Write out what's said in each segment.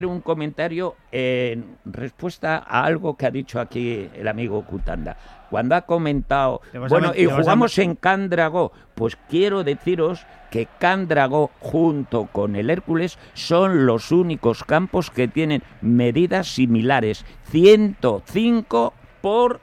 un comentario en respuesta a algo que ha dicho aquí el amigo Cutanda. Cuando ha comentado, y jugamos en Can Dragó, pues quiero deciros que Can Dragó junto con el Hércules son los únicos campos que tienen medidas similares, 105 por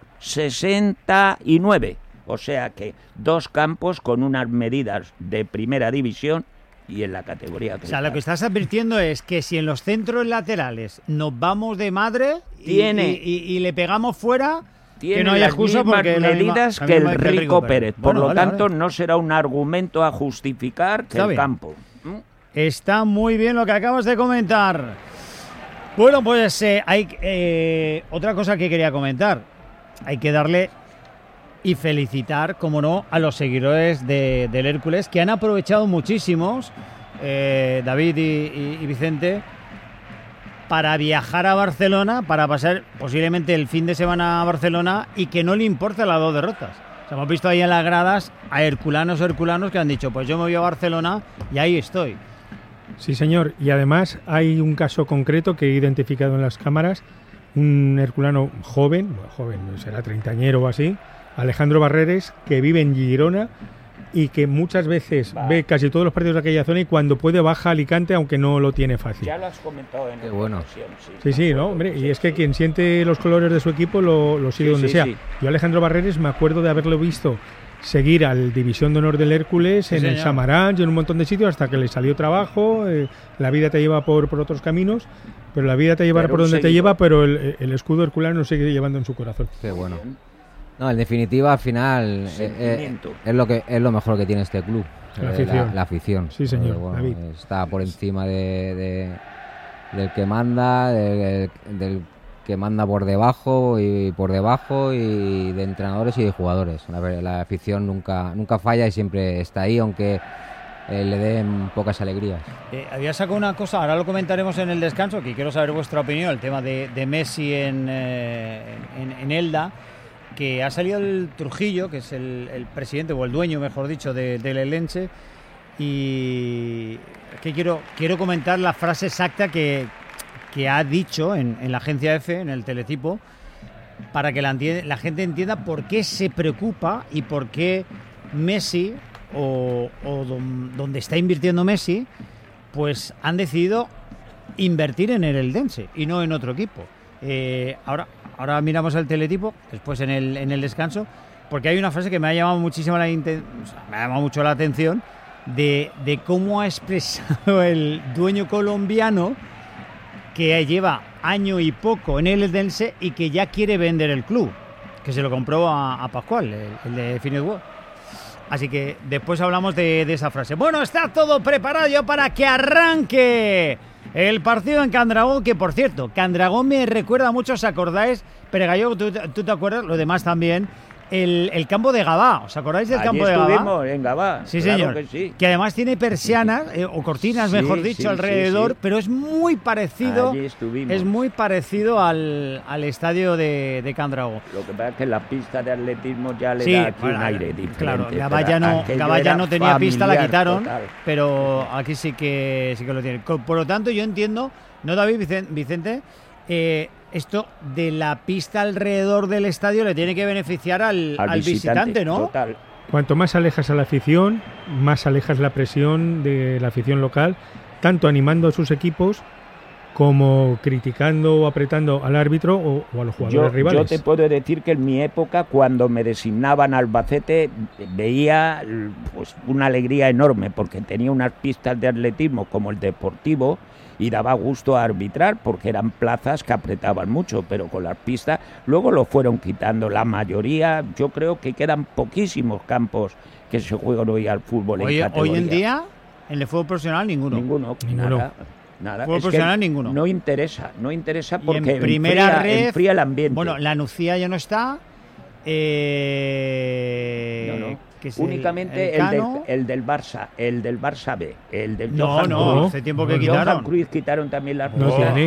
69. O sea que dos campos con unas medidas de primera división y en la categoría. O sea, lo que estás advirtiendo es que si en los centros laterales nos vamos de madre y le pegamos fuera, tiene que no hay excusa porque medidas que el Rico Pérez. Por lo tanto, no será un argumento a justificar que el campo. Está muy bien lo que acabas de comentar. Bueno, pues hay otra cosa que quería comentar. Hay que darle y felicitar, como no, a los seguidores del Hércules, que han aprovechado muchísimos, David y Vicente, para viajar a Barcelona, para pasar posiblemente el fin de semana a Barcelona y que no le importa las dos derrotas. O sea, hemos visto ahí en las gradas a herculanos que han dicho, pues yo me voy a Barcelona y ahí estoy. Sí, señor. Y además hay un caso concreto que he identificado en las cámaras, un herculano joven, será treintañero o así, Alejandro Barreres, que vive en Girona y que muchas veces ve casi todos los partidos de aquella zona y cuando puede baja a Alicante, aunque no lo tiene fácil. Ya lo has comentado en ocasión, sí, ¿no? Hombre, y es que quien siente los colores de su equipo lo sigue donde sea. Sí. Yo Alejandro Barreres me acuerdo de haberlo visto seguir al División de Honor del Hércules en el Samaranch y en un montón de sitios hasta que le salió trabajo. La vida te lleva por otros caminos, pero la vida te llevará por donde te lleva, pero el escudo herculano sigue llevando en su corazón. Qué bueno. No, en definitiva, al final es lo mejor que tiene este club, la afición. Sí, señor. Bueno, está por encima del que manda, del que manda por debajo y de entrenadores y de jugadores. La afición nunca falla y siempre está ahí, aunque le den pocas alegrías. Había sacado una cosa, ahora lo comentaremos en el descanso, que quiero saber vuestra opinión, el tema de Messi en Elda, que ha salido el Trujillo, que es el presidente, o el dueño, mejor dicho, del Eldense, y que quiero comentar la frase exacta que ha dicho en la agencia EFE, en el teletipo, para que la gente entienda por qué se preocupa y por qué Messi, o donde está invirtiendo Messi, pues han decidido invertir en el Eldense y no en otro equipo. Ahora miramos el teletipo, después en el descanso, porque hay una frase que me ha llamado mucho la atención de cómo ha expresado el dueño colombiano, que lleva año y poco en el Eldense y que ya quiere vender el club, que se lo compró a Pascual, el de Finest World. Así que después hablamos de esa frase. Bueno, está todo preparado ya para que arranque el partido en Can Dragó, que por cierto, Can Dragó me recuerda mucho, ¿os acordáis? Pero Gallego, ¿tú te acuerdas? Lo demás también. El campo de Gabá, ¿os acordáis del campo de Gabá? Allí estuvimos en Gabá. Sí, claro, señor. que sí. Que además tiene persianas, o cortinas, mejor dicho, alrededor, pero es muy parecido. Allí estuvimos. Es muy parecido al estadio de Can Dragó. Lo que pasa es que la pista de atletismo ya le da aquí un aire diferente. Claro, Gabá ya no tenía pista, la quitaron, total. Pero aquí sí que lo tiene. Por lo tanto, yo entiendo, ¿no, David, Vicente? Esto de la pista alrededor del estadio le tiene que beneficiar al visitante, ¿no? Total. Cuanto más alejas a la afición, más alejas la presión de la afición local, tanto animando a sus equipos como criticando o apretando al árbitro o a los jugadores rivales. Yo te puedo decir que en mi época, cuando me designaban Albacete, veía pues una alegría enorme, porque tenía unas pistas de atletismo como el Deportivo, y daba gusto a arbitrar porque eran plazas que apretaban mucho, pero con las pistas luego lo fueron quitando la mayoría. Yo creo que quedan poquísimos campos que se juegan hoy al fútbol en categoría. Hoy en día, en el fútbol profesional, ninguno. Nada. Fútbol profesional, ninguno. No interesa porque en primera enfría el ambiente. Bueno, la Nucía ya no está. No. Que es únicamente el del Barça, el del Barça B, el del Johan Cruyff. Hace tiempo que quitaron. Johan Cruyff quitaron también las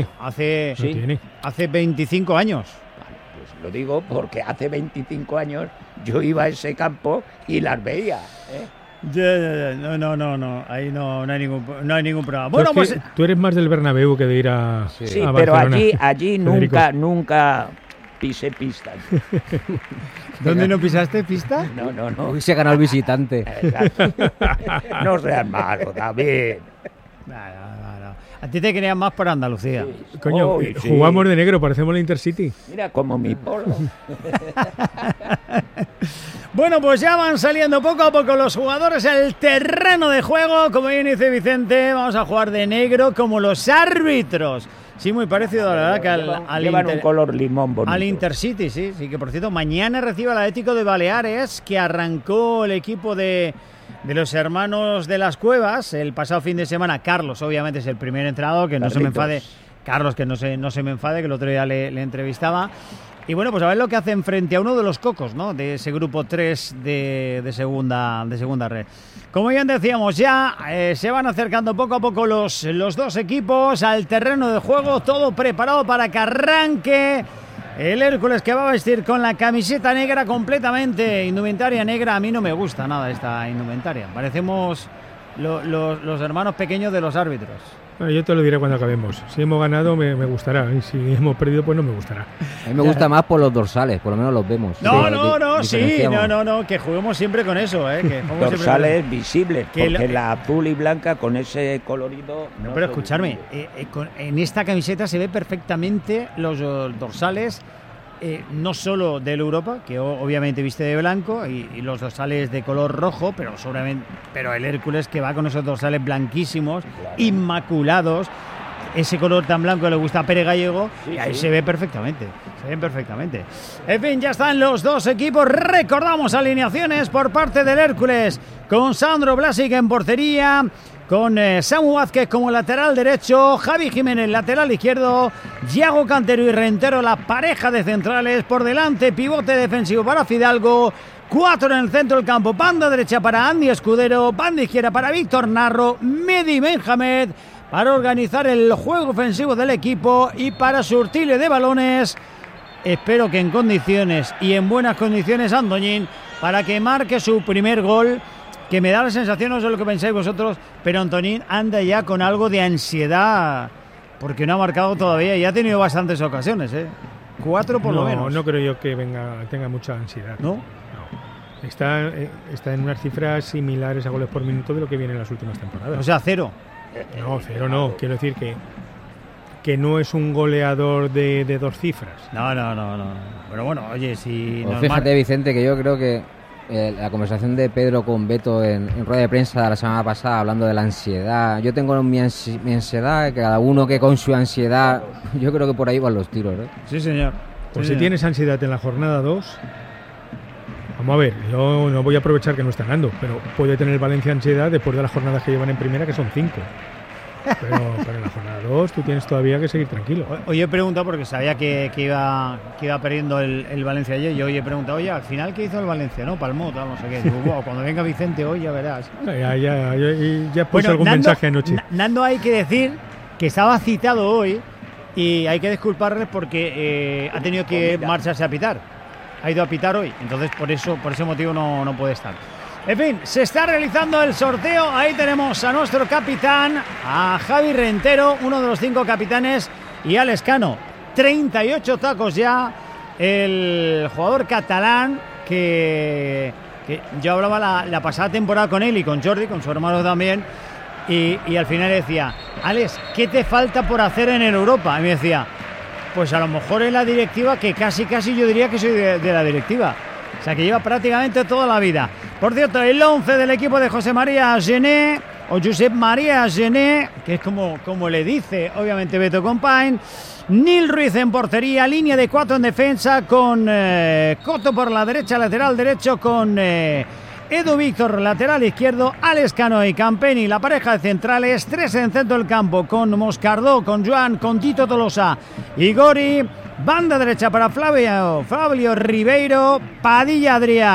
hace 25 años. Vale, pues lo digo porque hace 25 años yo iba a ese campo y las veía. No, ahí no hay ningún problema. Bueno, pues tú eres más del Bernabéu que de ir a Sí, a pero Barcelona, allí Federico. nunca pisé pista. ¿dónde no pisaste pista? No. Hoy se ganó el visitante. Exacto. No seas malo, David. No. A ti te querían más por Andalucía. Coño, Uy, sí. jugamos de negro, parecemos la Intercity. Mira como mi polo. Bueno, pues ya van saliendo poco a poco los jugadores al terreno de juego. Como bien dice Vicente, vamos a jugar de negro como los árbitros. Sí, muy parecido, la verdad, que al Llevan un color limón bonito. al Intercity, sí, que por cierto, mañana recibe al Atlético de Baleares, que arrancó el equipo de los hermanos de las Cuevas el pasado fin de semana. Carlos, obviamente, es el primer entrenador, que no se me enfade. Carlos, que no se me enfade, que el otro día le entrevistaba. Y bueno, pues a ver lo que hacen frente a uno de los cocos, ¿no? De ese grupo 3 de segunda red. Como bien decíamos, ya se van acercando poco a poco los dos equipos al terreno de juego, todo preparado para que arranque el Hércules, que va a vestir con la camiseta negra completamente, indumentaria negra. A mí no me gusta nada esta indumentaria. Parecemos los hermanos pequeños de los árbitros. Bueno, yo te lo diré cuando acabemos. Si hemos ganado me gustará, y si hemos perdido pues no me gustará. A mí me gusta más por los dorsales, por lo menos los vemos. Que juguemos siempre con eso, que juguemos Dorsales visibles, Que porque lo- la azul y blanca con ese colorido... No, pero escucharme, en esta camiseta se ve perfectamente los dorsales, no solo del Europa, que obviamente viste de blanco, y los dorsales de color rojo, pero el Hércules, que va con esos dorsales blanquísimos, inmaculados, ese color tan blanco que le gusta a Pere Gallego, Sí, y ahí sí. se ven perfectamente. En fin, ya están los dos equipos. Recordamos alineaciones por parte del Hércules, con Sandro Blasic en portería, con Samu Vázquez como lateral derecho, Javi Jiménez lateral izquierdo, Yago Cantero y Rentero la pareja de centrales, por delante pivote defensivo para Fidalgo, 4 en el centro del campo, banda derecha para Andy Escudero, banda izquierda para Víctor Narro, Mehdi Benjamed, para organizar el juego ofensivo del equipo y para surtirle de balones, espero que en condiciones y en buenas condiciones, Andoñín, para que marque su primer gol, que me da la sensación, no sé lo que pensáis vosotros, pero Antonín anda ya con algo de ansiedad, porque no ha marcado todavía y ha tenido bastantes ocasiones, 4 por lo menos. No creo yo que tenga mucha ansiedad. ¿No? No. Está en unas cifras similares a goles por minuto de lo que viene en las últimas temporadas. O sea, 0. No, 0 no. Quiero decir que no es un goleador de 2 cifras. No. Pero bueno, oye, si Pues nos fíjate, Vicente, que yo creo que la conversación de Pedro con Beto en rueda de prensa la semana pasada, hablando de la ansiedad, yo tengo mi ansiedad, cada uno que con su ansiedad, yo creo que por ahí van los tiros, ¿eh? Sí, señor. Pues Sí, si señor. tienes ansiedad en la jornada 2, vamos a ver, yo no voy a aprovechar que no está ganando, pero puede tener el Valencia ansiedad después de las jornadas que llevan en primera, que son 5. Pero en la jornada 2 tú tienes todavía que seguir tranquilo. Hoy he preguntado, porque sabía que iba perdiendo el Valencia ayer, y hoy he preguntado, oye, al final, ¿qué hizo el Valencia? No, palmó, tal, no sé qué. Digo, wow, cuando venga Vicente hoy ya verás. Ya puse algún mensaje anoche. Nando, hay que decir que estaba citado hoy y hay que disculparles porque ha tenido que marcharse a pitar. Ha ido a pitar hoy, entonces por ese motivo no puede estar. En fin, se está realizando el sorteo. Ahí tenemos a nuestro capitán, a Javi Rentero, uno de los 5 capitanes, y a Lescano. 38 tacos ya el jugador catalán que yo hablaba la pasada temporada con él y con Jordi, con su hermano también, y al final decía, Alex, ¿qué te falta por hacer en el Europa? Y me decía, pues a lo mejor en la directiva, que casi yo diría que soy de la directiva. O sea, que lleva prácticamente toda la vida. Por cierto, el 11 del equipo de José María Gené, o Josep María Gené, que es como le dice, obviamente, Beto Compain. Nil Ruiz en portería, línea de 4 en defensa, con Coto por la derecha, lateral derecho, con Edu Víctor, lateral izquierdo, Alex Cano y Campeni, la pareja de centrales, 3 en centro del campo, con Moscardó, con Joan, con Tito Tolosa y Gori. Banda derecha para Fabio Ribeiro, Padillo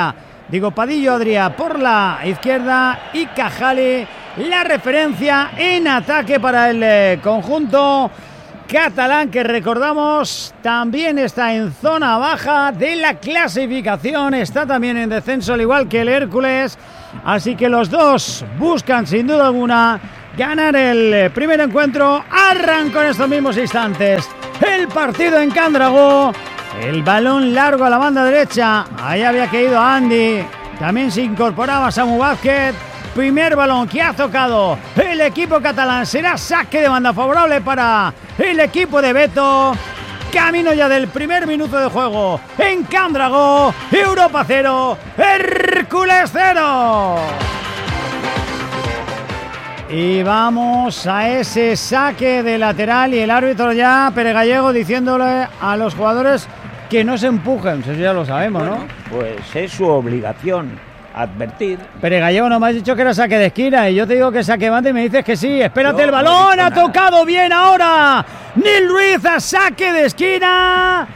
Adrià por la izquierda y Cajale, la referencia en ataque para el conjunto catalán, que recordamos también está en zona baja de la clasificación, está también en descenso al igual que el Hércules, Así que los dos buscan sin duda alguna ganar el primer encuentro. Arrancó en estos mismos instantes el partido en Candragó. El balón largo a la banda derecha. Ahí había caído Andy. También se incorporaba Samu Vázquez. Primer balón que ha tocado el equipo catalán. Será saque de banda favorable para el equipo de Beto. Camino ya del primer minuto de juego en Candragó. Europa 0, Hércules 0. Y vamos a ese saque de lateral y el árbitro ya, Pere Gallego, diciéndole a los jugadores que no se empujen. Eso ya lo sabemos, ¿no? Pues es su obligación advertir. Pere Gallego, no me has dicho que era saque de esquina y yo te digo que saque banda y me dices que sí. Espérate, el balón ha tocado bien ahora. Nil Ruiz a saque de esquina.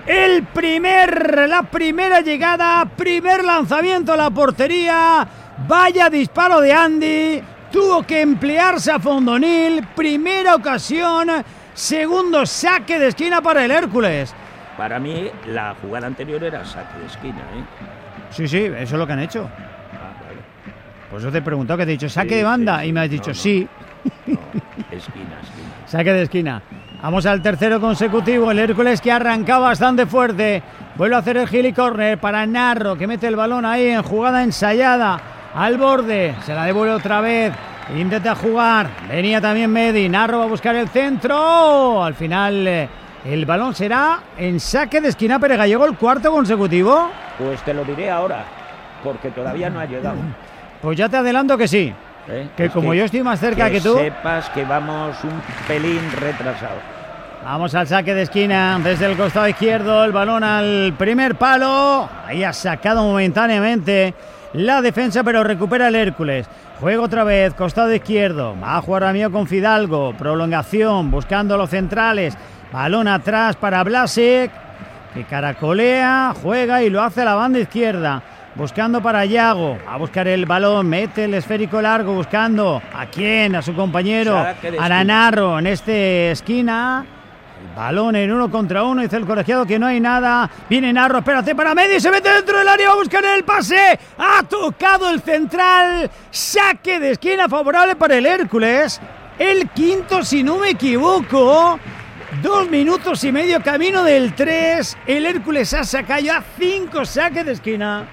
La primera llegada, primer lanzamiento a la portería. Vaya disparo de Andy. Tuvo que emplearse a fondo Nil. Primera ocasión, segundo saque de esquina para el Hércules. Para mí, la jugada anterior era saque de esquina, ¿eh? Sí, eso es lo que han hecho. Vale. Pues yo te he preguntado que te he dicho saque de banda y me has dicho sí. No, esquina. Saque de esquina. Vamos al tercero consecutivo. El Hércules que arranca bastante fuerte. Vuelve a hacer el gili corner para Narro, que mete el balón ahí en jugada ensayada al borde. Se la devuelve otra vez. Intenta jugar. Venía también Medi. Narro va a buscar el centro. Al final el balón será en saque de esquina. Pere Gallego, el cuarto consecutivo. Pues te lo diré ahora, porque todavía no ha llegado. Pues ya te adelanto que sí. Que como yo estoy más cerca que tú, sepas que vamos un pelín retrasados. Vamos al saque de esquina desde el costado izquierdo. El balón al primer palo. Ahí ha sacado momentáneamente la defensa, pero recupera el Hércules. Juega otra vez, costado izquierdo. Va a jugar Ramiro con Fidalgo. Prolongación, buscando los centrales. Balón atrás para Blasek, que caracolea, juega y lo hace a la banda izquierda. Buscando para Yago, a buscar el balón, mete el esférico largo, buscando a quién, a su compañero, a Narro en esta esquina. El balón en 1 contra 1, dice el colegiado que no hay nada. Viene Narro, espérate para Medi, se mete dentro del área, va a buscar el pase. Ha tocado el central, saque de esquina favorable para el Hércules. El quinto, si no me equivoco. 2 minutos y medio, camino del 3. El Hércules ha sacado ya 5 saques de esquina.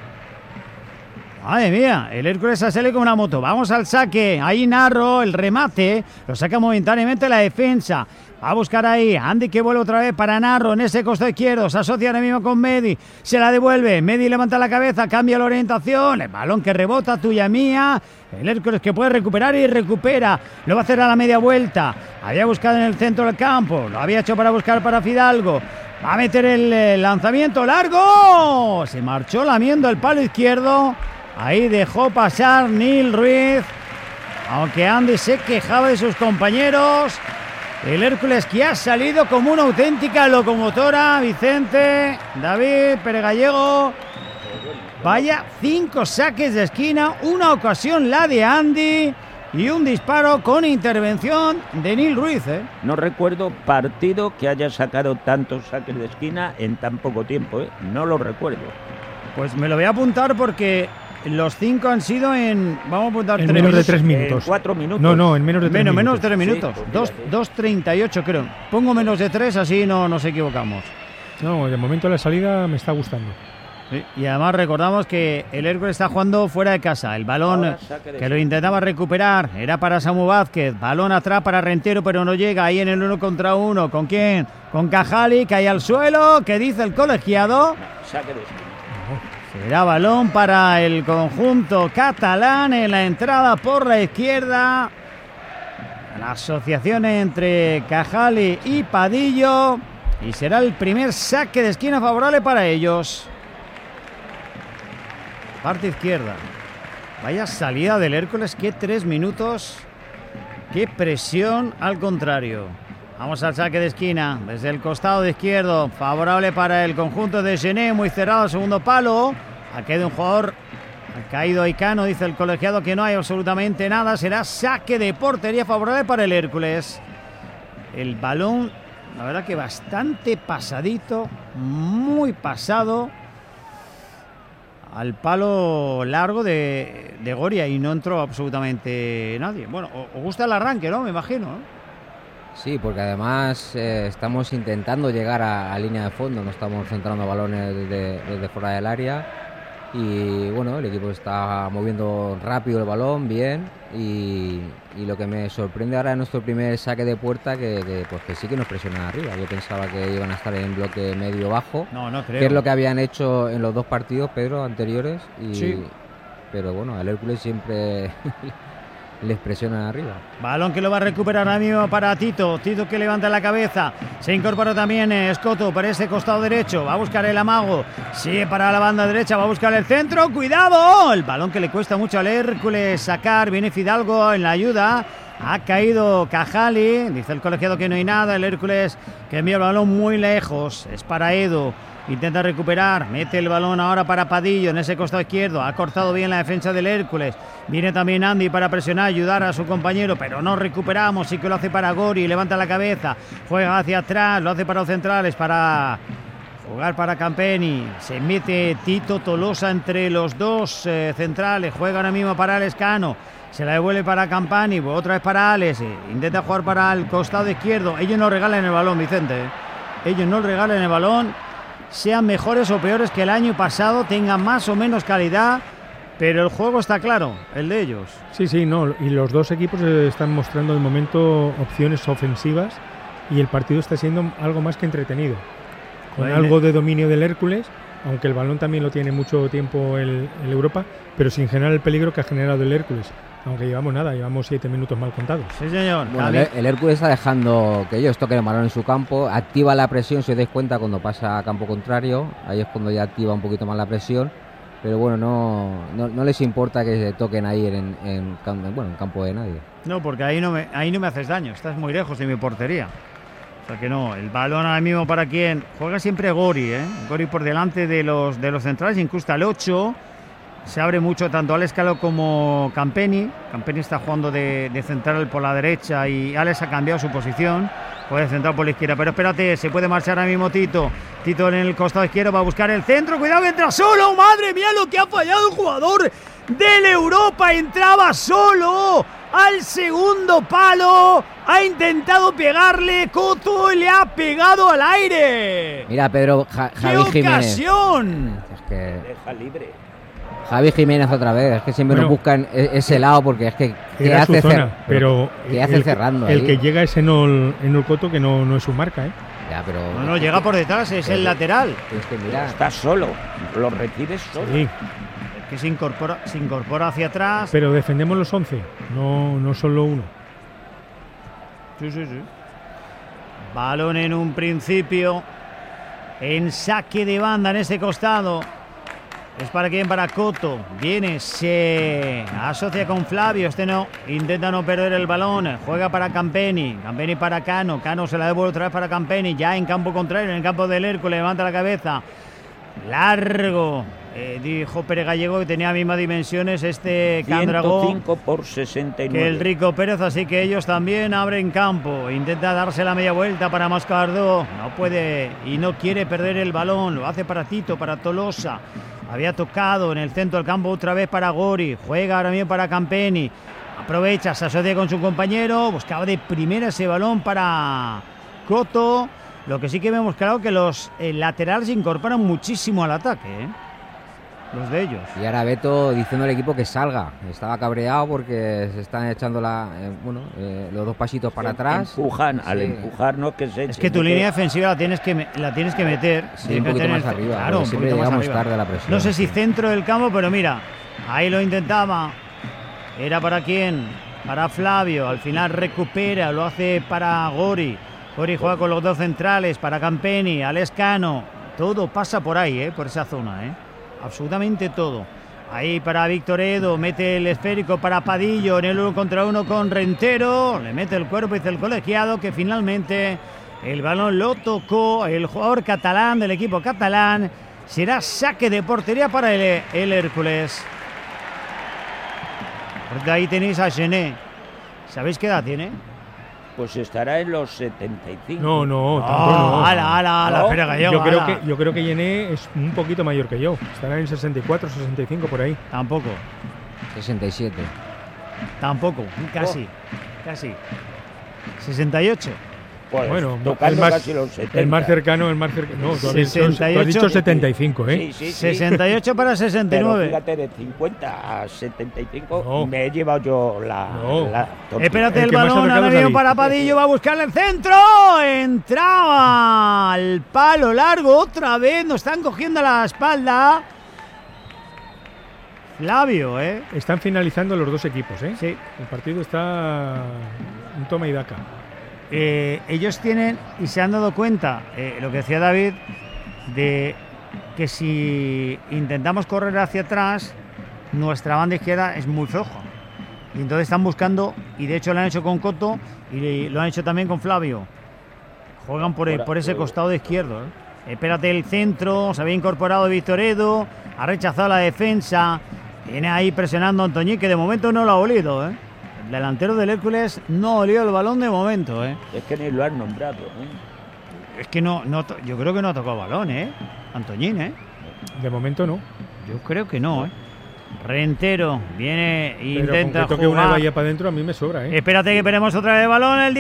Madre mía, el Hércules sale con una moto. Vamos al saque. Ahí Narro, el remate. Lo saca momentáneamente la defensa. Va a buscar ahí. Andy que vuelve otra vez para Narro en ese costado izquierdo. Se asocia ahora mismo con Medi. Se la devuelve. Medi levanta la cabeza, cambia la orientación. El balón que rebota, tuya mía. El Hércules que puede recuperar y recupera. Lo va a hacer a la media vuelta. Había buscado en el centro del campo. Lo había hecho para buscar para Fidalgo. Va a meter el lanzamiento largo. Se marchó lamiendo el palo izquierdo. Ahí dejó pasar Nil Ruiz. Aunque Andy se quejaba de sus compañeros. El Hércules que ha salido como una auténtica locomotora. Vicente, David, Pere Gallego. Vaya 5 saques de esquina. Una ocasión la de Andy. Y un disparo con intervención de Nil Ruiz. No recuerdo partido que haya sacado tantos saques de esquina en tan poco tiempo. No lo recuerdo. Pues me lo voy a apuntar porque los 5 han sido en... Vamos a apuntar en menos de 3 minutos. 4 minutos. No, en menos de 3 minutos. Menos de 3 minutos. Sí, pues 2:38 creo. Pongo menos de 3, así no nos equivocamos. No, de momento la salida me está gustando. Sí, y además recordamos que el Hércules está jugando fuera de casa. El balón que lo intentaba recuperar era para Samu Vázquez. Balón atrás para Rentero, pero no llega. Ahí en el 1 contra 1. ¿Con quién? Con Cajali, cae al suelo. ¿Qué dice el colegiado? Saque de esquina. Será balón para el conjunto catalán en la entrada por la izquierda. La asociación entre Cajali y Padillo. Y será el primer saque de esquina favorable para ellos. Parte izquierda. Vaya salida del Hércules. Qué 3 minutos. Qué presión al contrario. Vamos al saque de esquina. Desde el costado de izquierdo. Favorable para el conjunto de Gené. Muy cerrado el segundo palo. Ha caído un jugador. Ha caído Icano. Dice el colegiado que no hay absolutamente nada. Será saque de portería favorable para el Hércules. El balón, la verdad que bastante pasadito. Muy pasado. al palo largo de Goria y no entró absolutamente nadie. Bueno, os gusta el arranque, ¿no? Me imagino, ¿no? Sí, porque además estamos intentando llegar a línea de fondo, no estamos centrando balones desde fuera del área y bueno, el equipo está moviendo rápido el balón, bien, y lo que me sorprende ahora es nuestro primer saque de puerta que sí que nos presionan arriba. Yo pensaba que iban a estar en bloque medio-bajo, no creo. Que es lo que habían hecho en los 2 partidos, Pedro, anteriores, sí. Pero bueno, al Hércules siempre... les presionan arriba. Balón que lo va a recuperar ahora mismo para Tito que levanta la cabeza, se incorpora también Escoto para ese costado derecho, va a buscar el amago, sigue para la banda derecha, va a buscar el centro, ¡cuidado! El balón que le cuesta mucho al Hércules sacar, viene Fidalgo en la ayuda, ha caído Cajali, dice el colegiado que no hay nada, el Hércules que envía el balón muy lejos, es para Edu. Intenta recuperar, mete el balón ahora para Padillo en ese costado izquierdo, ha cortado bien la defensa del Hércules, viene también Andy para presionar, ayudar a su compañero, pero no recuperamos, sí que lo hace para Gori, levanta la cabeza, juega hacia atrás, lo hace para los centrales, para jugar para Campeni, se mete Tito Tolosa entre los 2 centrales, juega ahora mismo para Lescano, se la devuelve para Campani, otra vez para Alex, intenta jugar para el costado izquierdo, ellos no regalan el balón, Vicente, ellos no regalan el balón, sean mejores o peores que el año pasado, tengan más o menos calidad, pero el juego está claro, el de ellos. Sí, no, y los 2 equipos están mostrando de momento opciones ofensivas y el partido está siendo algo más que entretenido, con algo de dominio del Hércules, aunque el balón también lo tiene mucho tiempo el Europa, pero sin generar el peligro que ha generado el Hércules. Aunque llevamos 7 minutos mal contados. Sí, señor. Bueno, el Hércules está dejando que ellos toquen el balón en su campo, activa la presión, si os dais cuenta, cuando pasa a campo contrario, ahí es cuando ya activa un poquito más la presión, pero bueno, no les importa que se toquen ahí en campo de nadie. No, porque ahí no me haces daño, estás muy lejos de mi portería. O sea que no, el balón ahora mismo para quién, juega siempre Gori, Gori por delante de los centrales, incluso al 8. Se abre mucho tanto Alex Calo como Campeni. Campeni está jugando de central por la derecha y Alex ha cambiado su posición. Puede centrar por la izquierda, pero espérate, se puede marchar ahora mismo Tito. Tito en el costado izquierdo va a buscar el centro. Cuidado que entra solo. Madre mía lo que ha fallado el jugador del Europa. Entraba solo al segundo palo. Ha intentado pegarle Coto y le ha pegado al aire. Mira, Pedro, Javi ¡qué ocasión! Jiménez. Es que... deja libre. Javi Jiménez otra vez, es que siempre nos buscan ese lado porque es que hace pero que hace cerrando el ahí. Que llega es Enol Coto, que no es su marca, Ya, pero no llega por detrás, es el lateral. Es que mira, está solo, lo recibes solo. Sí. Que se incorpora hacia atrás. Pero defendemos los 11, no solo uno. Sí. Balón en un principio en saque de banda en ese costado. Es para quién, para Coto. Viene, se asocia con Flavio. No intenta no perder el balón. Juega para Campeni. Campeni para Cano. Cano se la devuelve otra vez para Campeni. Ya en campo contrario, en el campo del Hércules. Levanta la cabeza. Largo. Dijo Pérez Gallego que tenía mismas dimensiones Candragó 105 por 69 que el Rico Pérez, así que ellos también abren campo, intenta darse la media vuelta para Mascardo, no puede y no quiere perder el balón, lo hace para Tito, para Tolosa, había tocado en el centro del campo otra vez para Gori, juega ahora mismo para Campeni, aprovecha, se asocia con su compañero, buscaba de primera ese balón para Coto. Lo que sí que vemos claro que los laterales se incorporan muchísimo al ataque, los de ellos. Y ahora Beto diciendo al equipo que salga. Estaba cabreado porque se están echando los 2 pasitos para atrás. Empujan, al empujar no que se eche. Es que tu línea defensiva la tienes que meter. Sí, un poquito más arriba. Claro, siempre llegamos tarde a la presión. No sé si centro del campo, pero mira, ahí lo intentaba. ¿Era para quién? Para Flavio. Al final recupera, lo hace para Gori. Gori juega con los 2 centrales, para Campeni, Alex Cano. Todo pasa por ahí, por esa zona, absolutamente todo. Ahí para Víctor Edo, mete el esférico para Padillo en el 1 contra 1 con Rentero, le mete el cuerpo, dice el colegiado que finalmente el balón lo tocó el jugador catalán del equipo catalán. Será saque de portería para el Hércules. Porque ahí tenéis a Gené. ¿Sabéis qué edad tiene? Pues estará en los 75. No, tanto no. ¡Hala, espera gallego! Yo creo que Yené es un poquito mayor que yo. Estará en 64, 65, por ahí. Tampoco. 67. Tampoco, casi. 68. Pues, bueno, casi los 70. el más cercano. No, tú has dicho 75, ¿eh? Sí. 68 para 69. Pero fíjate, de 50 a 75 me he llevado yo la tortilla. Espérate, el balón ha venido para Padillo, va a buscar el centro. Entraba al palo largo otra vez, nos están cogiendo la espalda. Flavio, Están finalizando los dos equipos, ¿eh? Sí. El partido está un toma y daca. Ellos tienen, y se han dado cuenta, lo que decía David, de que si intentamos correr hacia atrás, nuestra banda izquierda es muy floja. Y entonces están buscando, y de hecho lo han hecho con Coto, y lo han hecho también con Flavio. Juegan por ese costado de izquierdo. Espérate el centro, se había incorporado Víctor Edo, ha rechazado la defensa, viene ahí presionando a Antoñí, que de momento no lo ha olido, El delantero del Hércules no olió el balón de momento, Es que ni lo han nombrado, Es que no, yo creo que no ha tocado balón, Antoñín, De momento no. Yo creo que no, Rentero viene e intenta con que toque jugar. Una valla para adentro a mí me sobra, Espérate que veremos otra vez el balón, el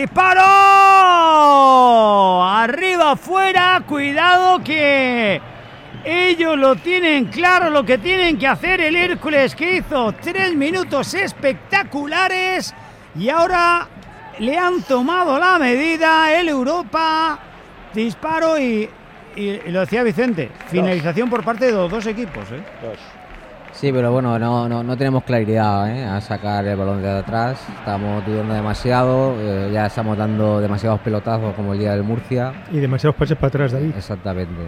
disparo. Arriba, afuera, cuidado que ellos lo tienen claro lo que tienen que hacer. El Hércules que hizo 3 minutos espectaculares y ahora le han tomado la medida el Europa. Disparo y lo decía Vicente, finalización por parte de los dos equipos. Sí, pero bueno, no tenemos claridad a sacar el balón de atrás. Estamos dudando demasiado, ya estamos dando demasiados pelotazos como el día del Murcia. Y demasiados pases para atrás, David. Exactamente.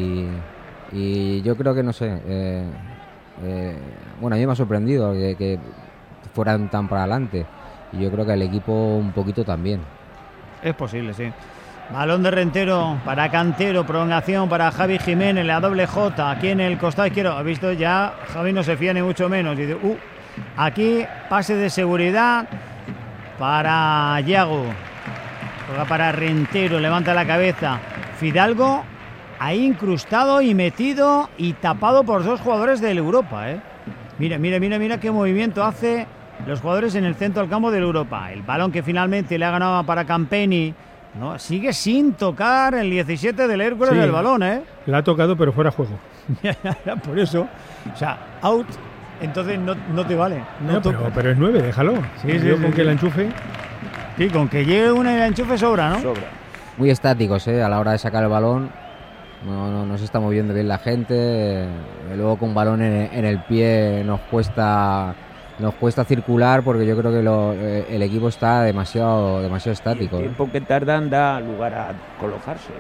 Y yo creo que, no sé, bueno, a mí me ha sorprendido que fueran tan para adelante. Y yo creo que el equipo un poquito también. Es posible, sí. Balón de Rentero para Cantero, prolongación para Javi Jiménez, la doble J, aquí en el costado izquierdo. Ha visto ya, Javi no se fía ni mucho menos. Dice, aquí pase de seguridad para Yago. Juega para Rentero, levanta la cabeza. Fidalgo ahí incrustado y metido y tapado por dos jugadores del Europa, Mira qué movimiento hace los jugadores en el centro del campo del Europa. El balón que finalmente le ha ganado para Campeni. No, sigue sin tocar el 17 del Hércules del balón, La ha tocado, pero fuera juego. Por eso, o sea, out, entonces no te vale. Pero es 9, déjalo. Sí, con que la enchufe. Sí, con que llegue una y la enchufe sobra, ¿no? Sobra. Muy estáticos, a la hora de sacar el balón. No se está moviendo bien la gente. Luego con balón en el pie nos cuesta circular porque yo creo que el equipo está demasiado estático. El tiempo que tardan da lugar a colocarse.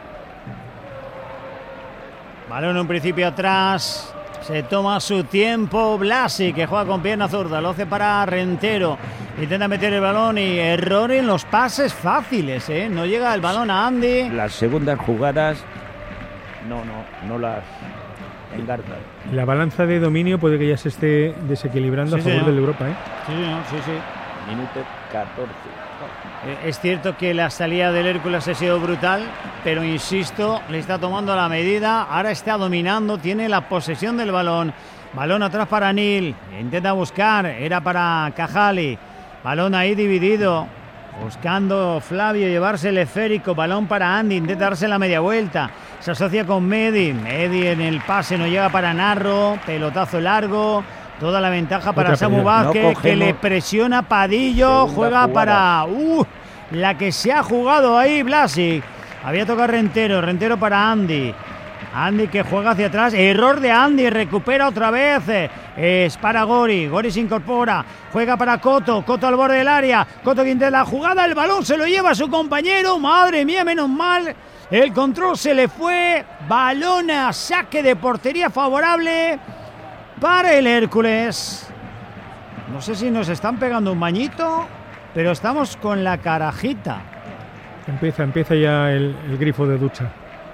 Balón en principio atrás, se toma su tiempo Blasi, que juega con pierna zurda, lo hace para Rentero, intenta meter el balón y error en los pases fáciles, no llega el balón a Andy. Las segundas jugadas no las engarza. La balanza de dominio puede que ya se esté desequilibrando a favor del Europa, Sí. Minuto 14. Es cierto que la salida del Hércules ha sido brutal, pero insisto, le está tomando la medida, ahora está dominando, tiene la posesión del balón. Balón atrás para Nil, intenta buscar, era para Cajali. Balón ahí dividido, buscando Flavio llevarse el esférico. Balón para Andy, intenta darse la media vuelta. Se asocia con Medi en el pase, no llega para Narro. Pelotazo largo, toda la ventaja para Samu Vázquez, que le presiona Padillo. Juega para la que se ha jugado ahí Blasi. Había tocado Rentero para Andy. Andy que juega hacia atrás, error de Andy, recupera otra vez, es para Gori se incorpora, juega para Coto al borde del área, Coto que intenta la jugada, el balón se lo lleva a su compañero, madre mía, menos mal, el control se le fue, balón a saque de portería favorable para el Hércules. No sé si nos están pegando un bañito, pero estamos con la carajita. Empieza ya el grifo de ducha.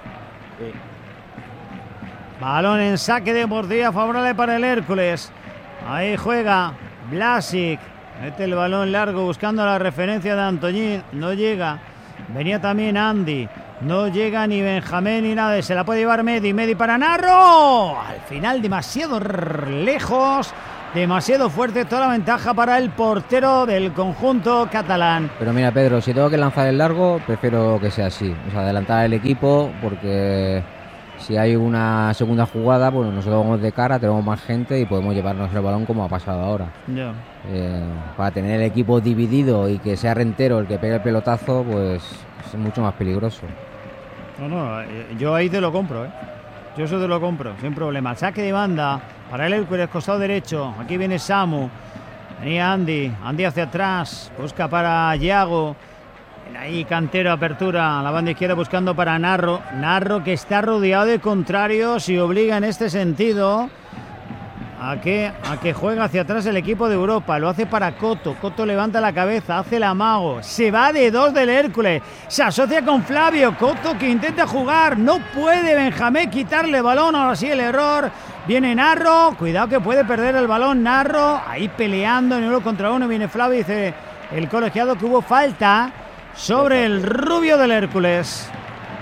Balón en saque de portería favorable para el Hércules. Ahí juega Blasic. Mete el balón largo buscando la referencia de Antoñín. No llega. Venía también Andy. No llega ni Benjamín ni nada. Se la puede llevar Medi. Medi para Narro. Al final demasiado lejos. Demasiado fuerte. Toda la ventaja para el portero del conjunto catalán. Pero mira, Pedro, si tengo que lanzar el largo, prefiero que sea así. O sea, adelantar el equipo, porque si hay una segunda jugada, pues nosotros vamos de cara, tenemos más gente y podemos llevarnos el balón como ha pasado ahora. Yeah. Para tener el equipo dividido y que sea Rentero el que pegue el pelotazo, pues es mucho más peligroso. No, yo ahí te lo compro, ¿eh? Yo eso te lo compro, sin problema. Saque de banda para el Hércules, costado derecho. Aquí viene Samu. Venía Andy hacia atrás. Busca para Yago. Ahí Cantero, apertura a la banda izquierda buscando para Narro. Narro que está rodeado de contrarios y obliga en este sentido a que juegue hacia atrás el equipo de Europa. Lo hace para Coto. Coto levanta la cabeza, hace el amago. Se va de 2 del Hércules. Se asocia con Flavio. Coto que intenta jugar. No puede Benjamín quitarle balón. Ahora sí el error. Viene Narro. Cuidado que puede perder el balón Narro. Ahí peleando en 1 contra 1. Viene Flavio. Dice el colegiado que hubo falta sobre el rubio del Hércules.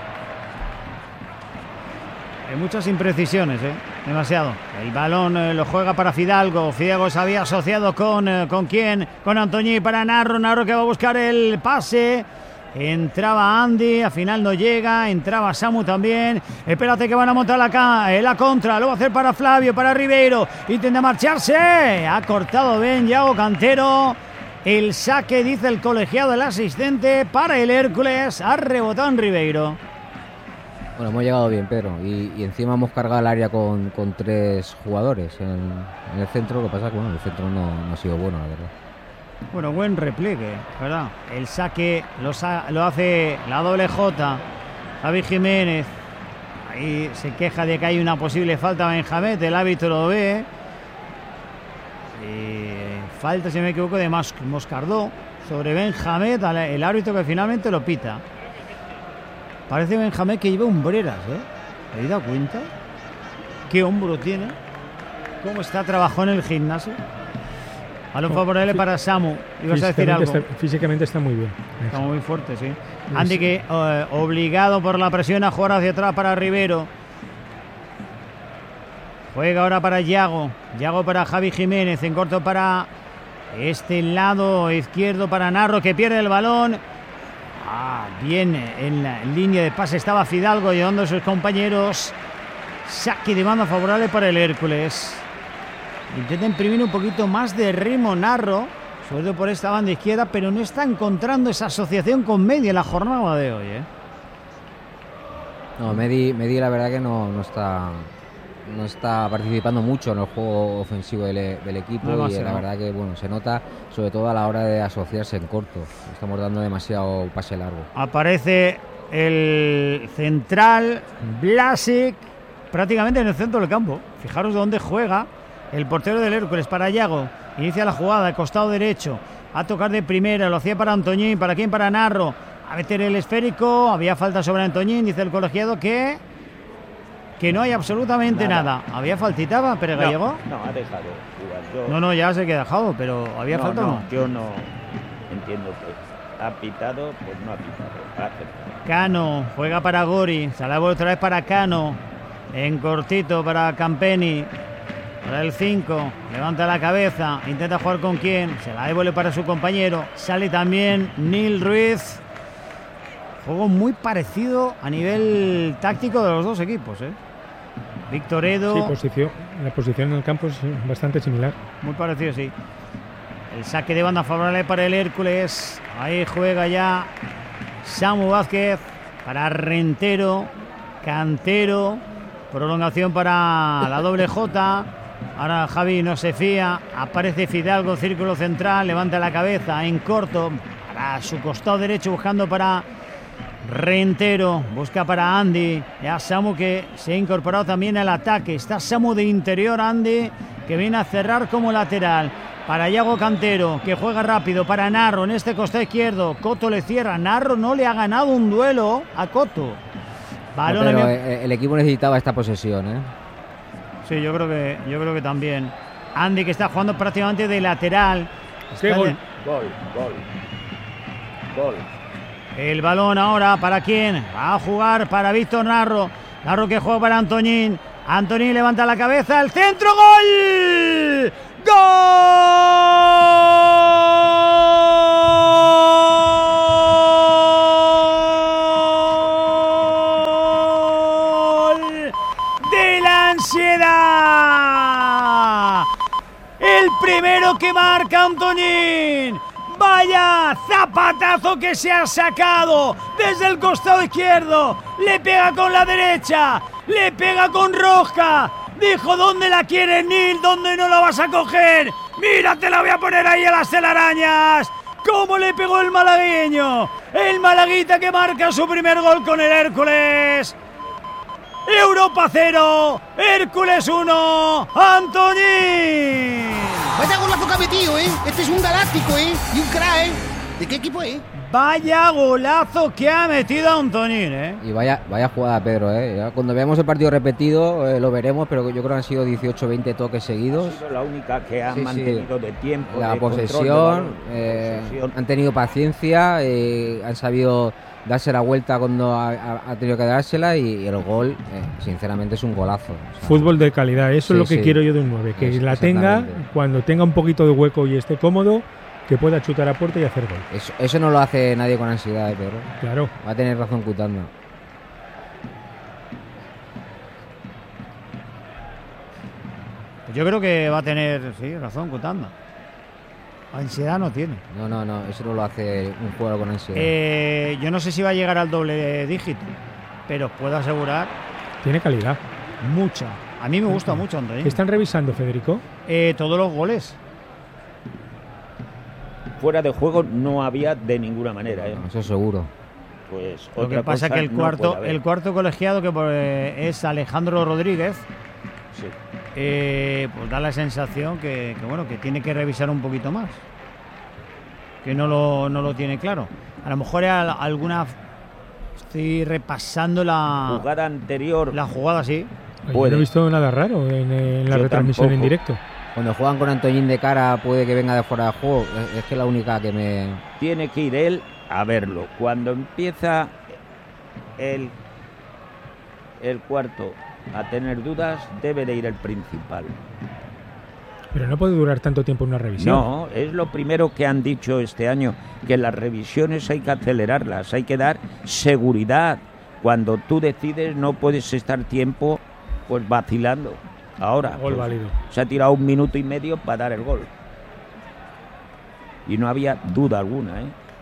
Hay muchas imprecisiones, demasiado. El balón lo juega para Fidalgo. Fidalgo se había asociado con quién, con Antoñí para Narro. Narro que va a buscar el pase. Entraba Andy, al final no llega. Entraba Samu también. Espérate que van a montar la contra. Lo va a hacer para Flavio, para Ribeiro. Intenta marcharse. Ha cortado bien Yago Cantero. El saque, dice el colegiado, el asistente para el Hércules. Ha rebotado en Ribeiro. Bueno, hemos llegado bien, Pedro, y encima hemos cargado el área con 3 jugadores en el centro. Lo que pasa es que el centro no ha sido bueno, la verdad. Bueno, buen repliegue, ¿verdad? El saque lo hace la doble J, Javi Jiménez. Ahí se queja de que hay una posible falta a Benjamín, el árbitro lo ve. Falta, si no me equivoco, de Moscardó sobre Benjamín, el árbitro que finalmente lo pita. Parece Benjamín que lleva umbreras, ¿Te has dado cuenta? ¿Qué hombro tiene? ¿Cómo está trabajando en el gimnasio? Balón favorable para Samu. ¿Ibas a decir algo? Físicamente está muy bien. Está muy fuerte, sí. Andy que obligado por la presión a jugar hacia atrás para Rivero. Juega ahora para Yago. Yago para Javi Jiménez. En corto para este lado izquierdo para Narro, que pierde el balón. Bien en la línea de pase estaba Fidalgo ayudando a sus compañeros. Saque de banda favorable para el Hércules. Intenta imprimir un poquito más de ritmo Narro, sobre todo por esta banda izquierda, pero no está encontrando esa asociación con Medi en la jornada de hoy. No, Medi la verdad que no está participando mucho en el juego ofensivo del equipo, y la verdad que se nota sobre todo a la hora de asociarse en corto. Estamos dando demasiado pase largo. Aparece el central Vlasic prácticamente en el centro del campo. Fijaros de dónde juega el portero del Hércules. Para Yago, inicia la jugada, costado derecho, a tocar de primera, lo hacía para Antoñín. ¿Para quién? Para Narro, a meter el esférico. Había falta sobre Antoñín, dice el colegiado que no hay absolutamente nada. ¿Había faltita, Pérez Gallego? No, ha dejado jugar. No, ya se queda dejado, pero ¿había falta o no? Yo no entiendo que ha pitado, pues no ha pitado. Cano juega para Gori, se la vuelve otra vez para Cano, en cortito para Campeni, para el 5, levanta la cabeza, intenta jugar con quién, se la devuelve para su compañero, sale también Nil Ruiz. Juego muy parecido a nivel táctico de los dos equipos, Víctor Edo. Sí, la posición en el campo es bastante similar. Muy parecido, sí. El saque de banda favorable para el Hércules. Ahí juega ya Samu Vázquez para Rentero, Cantero. Prolongación para la doble J. Ahora Javi no se fía. Aparece Fidalgo, círculo central. Levanta la cabeza en corto para su costado derecho, buscando para Rentero, busca para Andy. Ya Samu que se ha incorporado también al ataque. Está Samu de interior, Andy que viene a cerrar como lateral. Para Yago Cantero, que juega rápido para Narro en este costado izquierdo. Coto le cierra. Narro no le ha ganado un duelo a Coto. Balón pero el equipo necesitaba esta posesión, Sí, yo creo que también. Andy que está jugando prácticamente de lateral. ¡Qué gol! Gol. El balón ahora, ¿para quién? Va a jugar para Víctor Narro. Narro que juega para Antoñín. Antoñín levanta la cabeza, el centro, ¡gol! ¡Gol! ¡De la ansiedad! El primero que marca Antoñín. Vaya zapatazo que se ha sacado desde el costado izquierdo. Le pega con la derecha, le pega con Rosca. Dijo, ¿dónde la quieres, Nil? ¿Dónde no la vas a coger? Mira, te la voy a poner ahí a las telarañas. ¿Cómo le pegó el malagueño? El malaguita que marca su primer gol con el Hércules. Europa 0, Hércules 1, Antoñín. Vaya golazo que ha metido, ¿eh? Este es un galáctico, ¿eh? Y un crack, ¿eh? ¿De qué equipo es? Vaya golazo que ha metido Antoñín, ¿eh? Y vaya jugada, Pedro, ¿eh? Ya cuando veamos el partido repetido lo veremos, pero yo creo que han sido 18 20 toques seguidos. Ha sido la única que han mantenido de tiempo. La de posesión, han tenido paciencia, han sabido darse la vuelta cuando ha tenido que dársela y el gol, sinceramente, es un golazo. O sea, fútbol de calidad, eso es lo que quiero yo de un 9, que la tenga, cuando tenga un poquito de hueco y esté cómodo, que pueda chutar a puerta y hacer gol. Eso no lo hace nadie con ansiedad, Pedro. Claro. Va a tener razón Cutanda. Yo creo que va a tener, razón Cutanda. Ansiedad no tiene. No, eso no lo hace un jugador con ansiedad. Yo no sé si va a llegar al doble dígito, pero puedo asegurar. Tiene calidad. Mucha. A mí me gusta mucho, Antonio. ¿Qué están revisando, Federico? Todos los goles. Fuera de juego no había de ninguna manera, ¿eh? Eso seguro. Pues lo que pasa es que el cuarto colegiado, que es Alejandro Rodríguez, sí. Pues da la sensación que tiene que revisar un poquito más, que no lo tiene claro. A lo mejor alguna, estoy repasando la jugada anterior, la jugada, sí. Yo no he visto nada raro en la retransmisión en directo. Cuando juegan con Antoñín de cara puede que venga de fuera de juego. Es que la única que me... Tiene que ir él a verlo. Cuando empieza el cuarto a tener dudas, debe de ir el principal. Pero no puede durar tanto tiempo una revisión. No, es lo primero que han dicho este año, que las revisiones hay que acelerarlas, hay que dar seguridad. Cuando tú decides no puedes estar tiempo pues vacilando. Ahora gol válido. Se ha tirado 1 minuto y medio para dar el gol. Y no había duda alguna, ¿eh?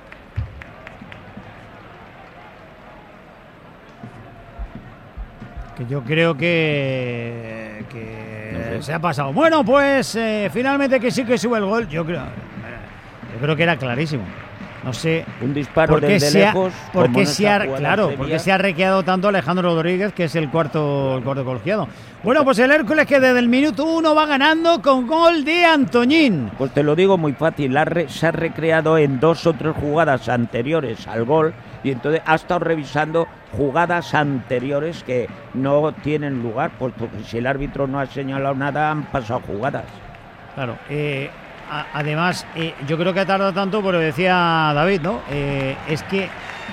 Que yo creo que no sé. Se ha pasado. Bueno, pues finalmente que sí que sube el gol. Yo creo que era clarísimo. No sé. Un disparo desde lejos. Porque se ha requeado tanto Alejandro Rodríguez, que es el cuarto colegiado. Bueno, pues el Hércules, que desde el minuto 1 va ganando con gol de Antoñín. Pues te lo digo muy fácil. Se ha recreado en 2 o 3 jugadas anteriores al gol. Y entonces ha estado revisando jugadas anteriores que no tienen lugar, puesto que si el árbitro no ha señalado nada, han pasado jugadas. Claro. Además, yo creo que ha tardado tanto, porque decía David, ¿no? Es que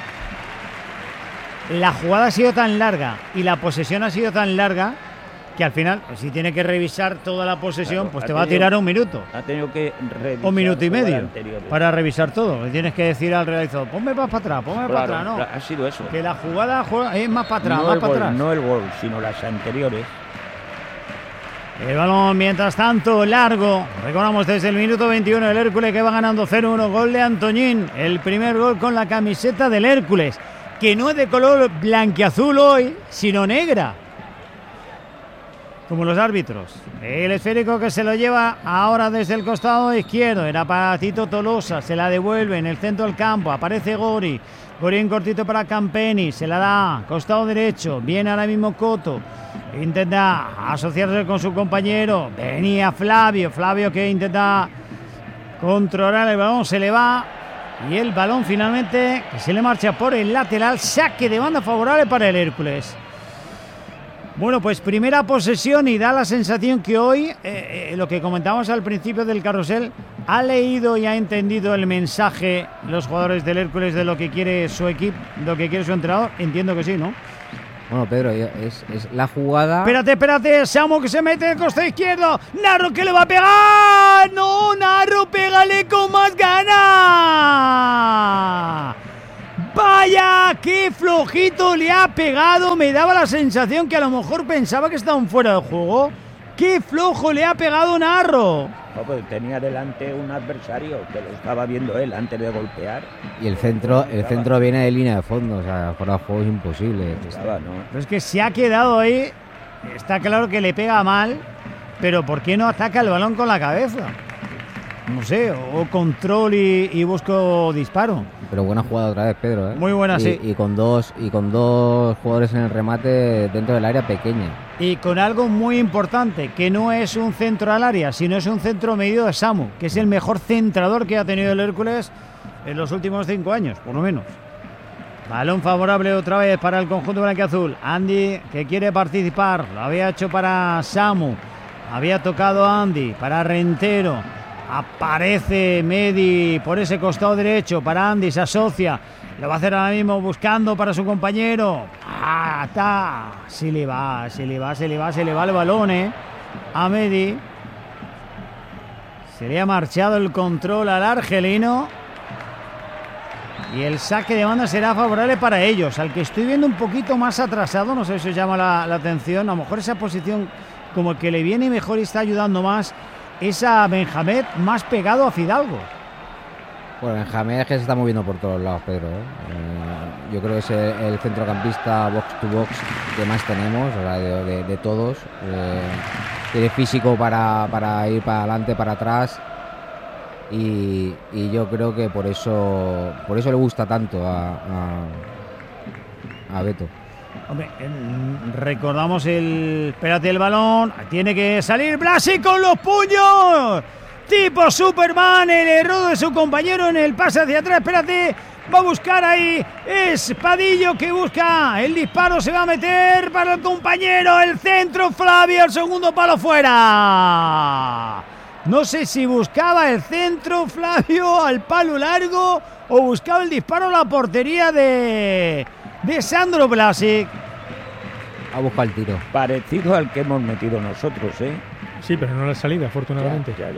la jugada ha sido tan larga y la posesión ha sido tan larga que al final, pues, si tiene que revisar toda la posesión, pues te va a tirar 1 minuto. Ha tenido que revisar 1 minuto y medio para revisar todo. Le tienes que decir al realizador, ponme más para atrás, para atrás, ¿no? Ha sido eso. Que la jugada es más para atrás, atrás. No el gol, sino las anteriores. El balón, mientras tanto, largo. Recordamos desde el minuto 21 el Hércules, que va ganando 0-1. Gol de Antoñín. El primer gol con la camiseta del Hércules, que no es de color blanquiazul hoy, sino negra, como los árbitros. El esférico que se lo lleva ahora desde el costado izquierdo. Era para Tito Tolosa. Se la devuelve en el centro del campo. Aparece Gori. Gori en cortito para Campeni. Se la da. Costado derecho. Viene ahora mismo Coto. Intenta asociarse con su compañero. Venía Flavio. Flavio que intenta controlar el balón. Se le va. Y el balón finalmente que se le marcha por el lateral. Saque de banda favorable para el Hércules. Bueno, pues primera posesión y da la sensación que hoy, lo que comentábamos al principio del carrusel, ha leído y ha entendido el mensaje los jugadores del Hércules de lo que quiere su equipo, lo que quiere su entrenador. Entiendo que sí, ¿no? Bueno, Pedro, es la jugada... Espérate, Samu que se mete en el costado izquierdo. Narro que le va a pegar. No, Narro, pégale con más ganas. Vaya, qué flojito le ha pegado. Me daba la sensación que a lo mejor pensaba que estaban fuera de juego. Qué flojo le ha pegado Narro. No, pues tenía delante un adversario que lo estaba viendo él antes de golpear. Y el centro viene de línea de fondo, o sea, fuera de juego es imposible. Pero es que se ha quedado ahí. Está claro que le pega mal, pero ¿por qué no ataca el balón con la cabeza? No sé, o control y busco disparo. Pero buena jugada otra vez, Pedro, ¿eh? Muy buena, sí. Y con dos jugadores en el remate dentro del área pequeña. Y con algo muy importante, que no es un centro al área, sino es un centro medido de Samu, que es el mejor centrador que ha tenido el Hércules en los últimos 5 años, por lo menos. Balón favorable otra vez para el conjunto blanquiazul. Andy, que quiere participar, lo había hecho para Samu, había tocado Andy, para Rentero. Aparece Medi por ese costado derecho para Andy, se asocia, lo va a hacer ahora mismo buscando para su compañero. Se le va el balón, a Medi. Se le ha marchado el control al argelino y el saque de banda será favorable para ellos. Al que estoy viendo un poquito más atrasado, no sé si os llama la atención, a lo mejor esa posición como que le viene mejor y está ayudando más, es a Benjamín, más pegado a Fidalgo. Bueno, Benjamín es que se está moviendo por todos lados, Pedro, ¿eh? Yo creo que es el centrocampista box to box que más tenemos, o sea, de todos. Tiene físico para ir para adelante, para atrás, y yo creo que por eso le gusta tanto a Beto. Hombre, recordamos espérate el balón, tiene que salir Blasi con los puños, tipo Superman, el error de su compañero en el pase hacia atrás, espérate, va a buscar ahí, es Padillo que busca, el disparo se va a meter para el compañero, el centro Flavio, el segundo palo fuera. No sé si buscaba el centro Flavio al palo largo o buscaba el disparo a la portería de Sandro Blasic. Ha buscado el tiro. Parecido al que hemos metido nosotros, ¿eh? Sí, pero no la salida, afortunadamente. Ya.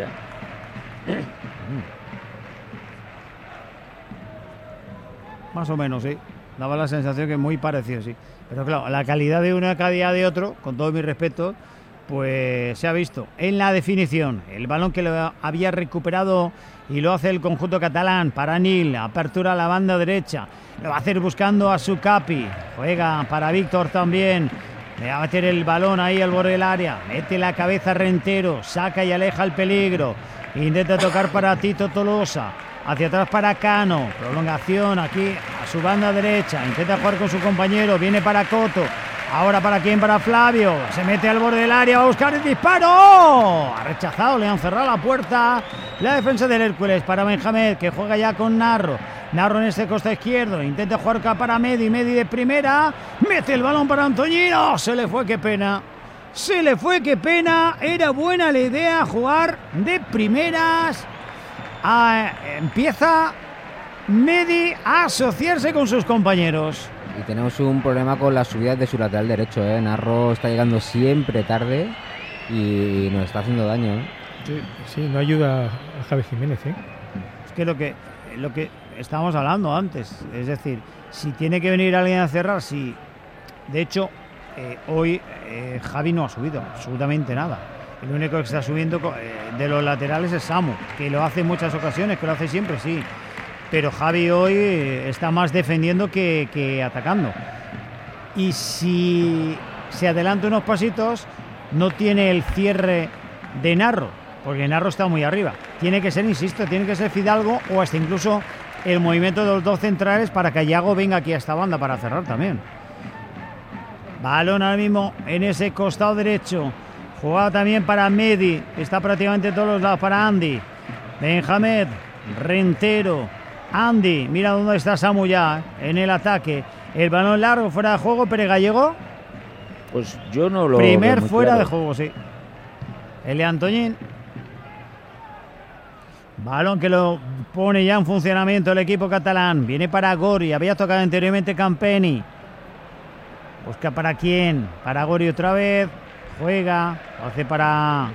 Más o menos, sí. Daba la sensación que es muy parecido, sí. Pero claro, la calidad de uno y la calidad de otro, con todo mi respeto, pues se ha visto en la definición. El balón que lo había recuperado y lo hace el conjunto catalán para Nil, apertura a la banda derecha, lo va a hacer buscando a su Capi, juega para Víctor también, le va a meter el balón ahí al borde del área, mete la cabeza Rentero, saca y aleja el peligro, intenta tocar para Tito Tolosa, hacia atrás para Cano, prolongación aquí a su banda derecha, intenta jugar con su compañero, viene para Coto. Ahora para quién, para Flavio, se mete al borde del área, va a buscar el disparo, ha rechazado, le han cerrado la puerta, la defensa del Hércules para Benjamín, que juega ya con Narro en este costa izquierdo, intenta jugar acá para Medi de primera, mete el balón para Antoñino, se le fue, qué pena, era buena la idea jugar de primeras, empieza Medi a asociarse con sus compañeros. Y tenemos un problema con las subidas de su lateral derecho, ¿eh? Narro está llegando siempre tarde y nos está haciendo daño, ¿eh? Sí, no ayuda a Javi Jiménez, ¿eh? Es que lo que estábamos hablando antes, es decir, si tiene que venir alguien a cerrar, sí. De hecho, hoy Javi no ha subido absolutamente nada. El único que está subiendo de los laterales es Samu, que lo hace en muchas ocasiones, que lo hace siempre, sí. Pero Javi hoy está más defendiendo que atacando. Y si se adelanta unos pasitos, no tiene el cierre de Narro, porque Narro está muy arriba. Tiene que ser, insisto, tiene que ser Fidalgo o hasta incluso el movimiento de los dos centrales para que Yago venga aquí a esta banda para cerrar también. Balón ahora mismo en ese costado derecho. Jugado también para Medi, está prácticamente todos los lados para Andy. Benjamín, Rentero. Andy, mira dónde está Samu ya, en el ataque. El balón largo fuera de juego, Pere Gallego. Pues yo no lo Primer veo muy fuera claro. de juego, sí. Elia Antoñín. Balón que lo pone ya en funcionamiento el equipo catalán. Viene para Gori. Había tocado anteriormente Campeni. Busca para quién. Para Gori otra vez. Juega. Lo hace para...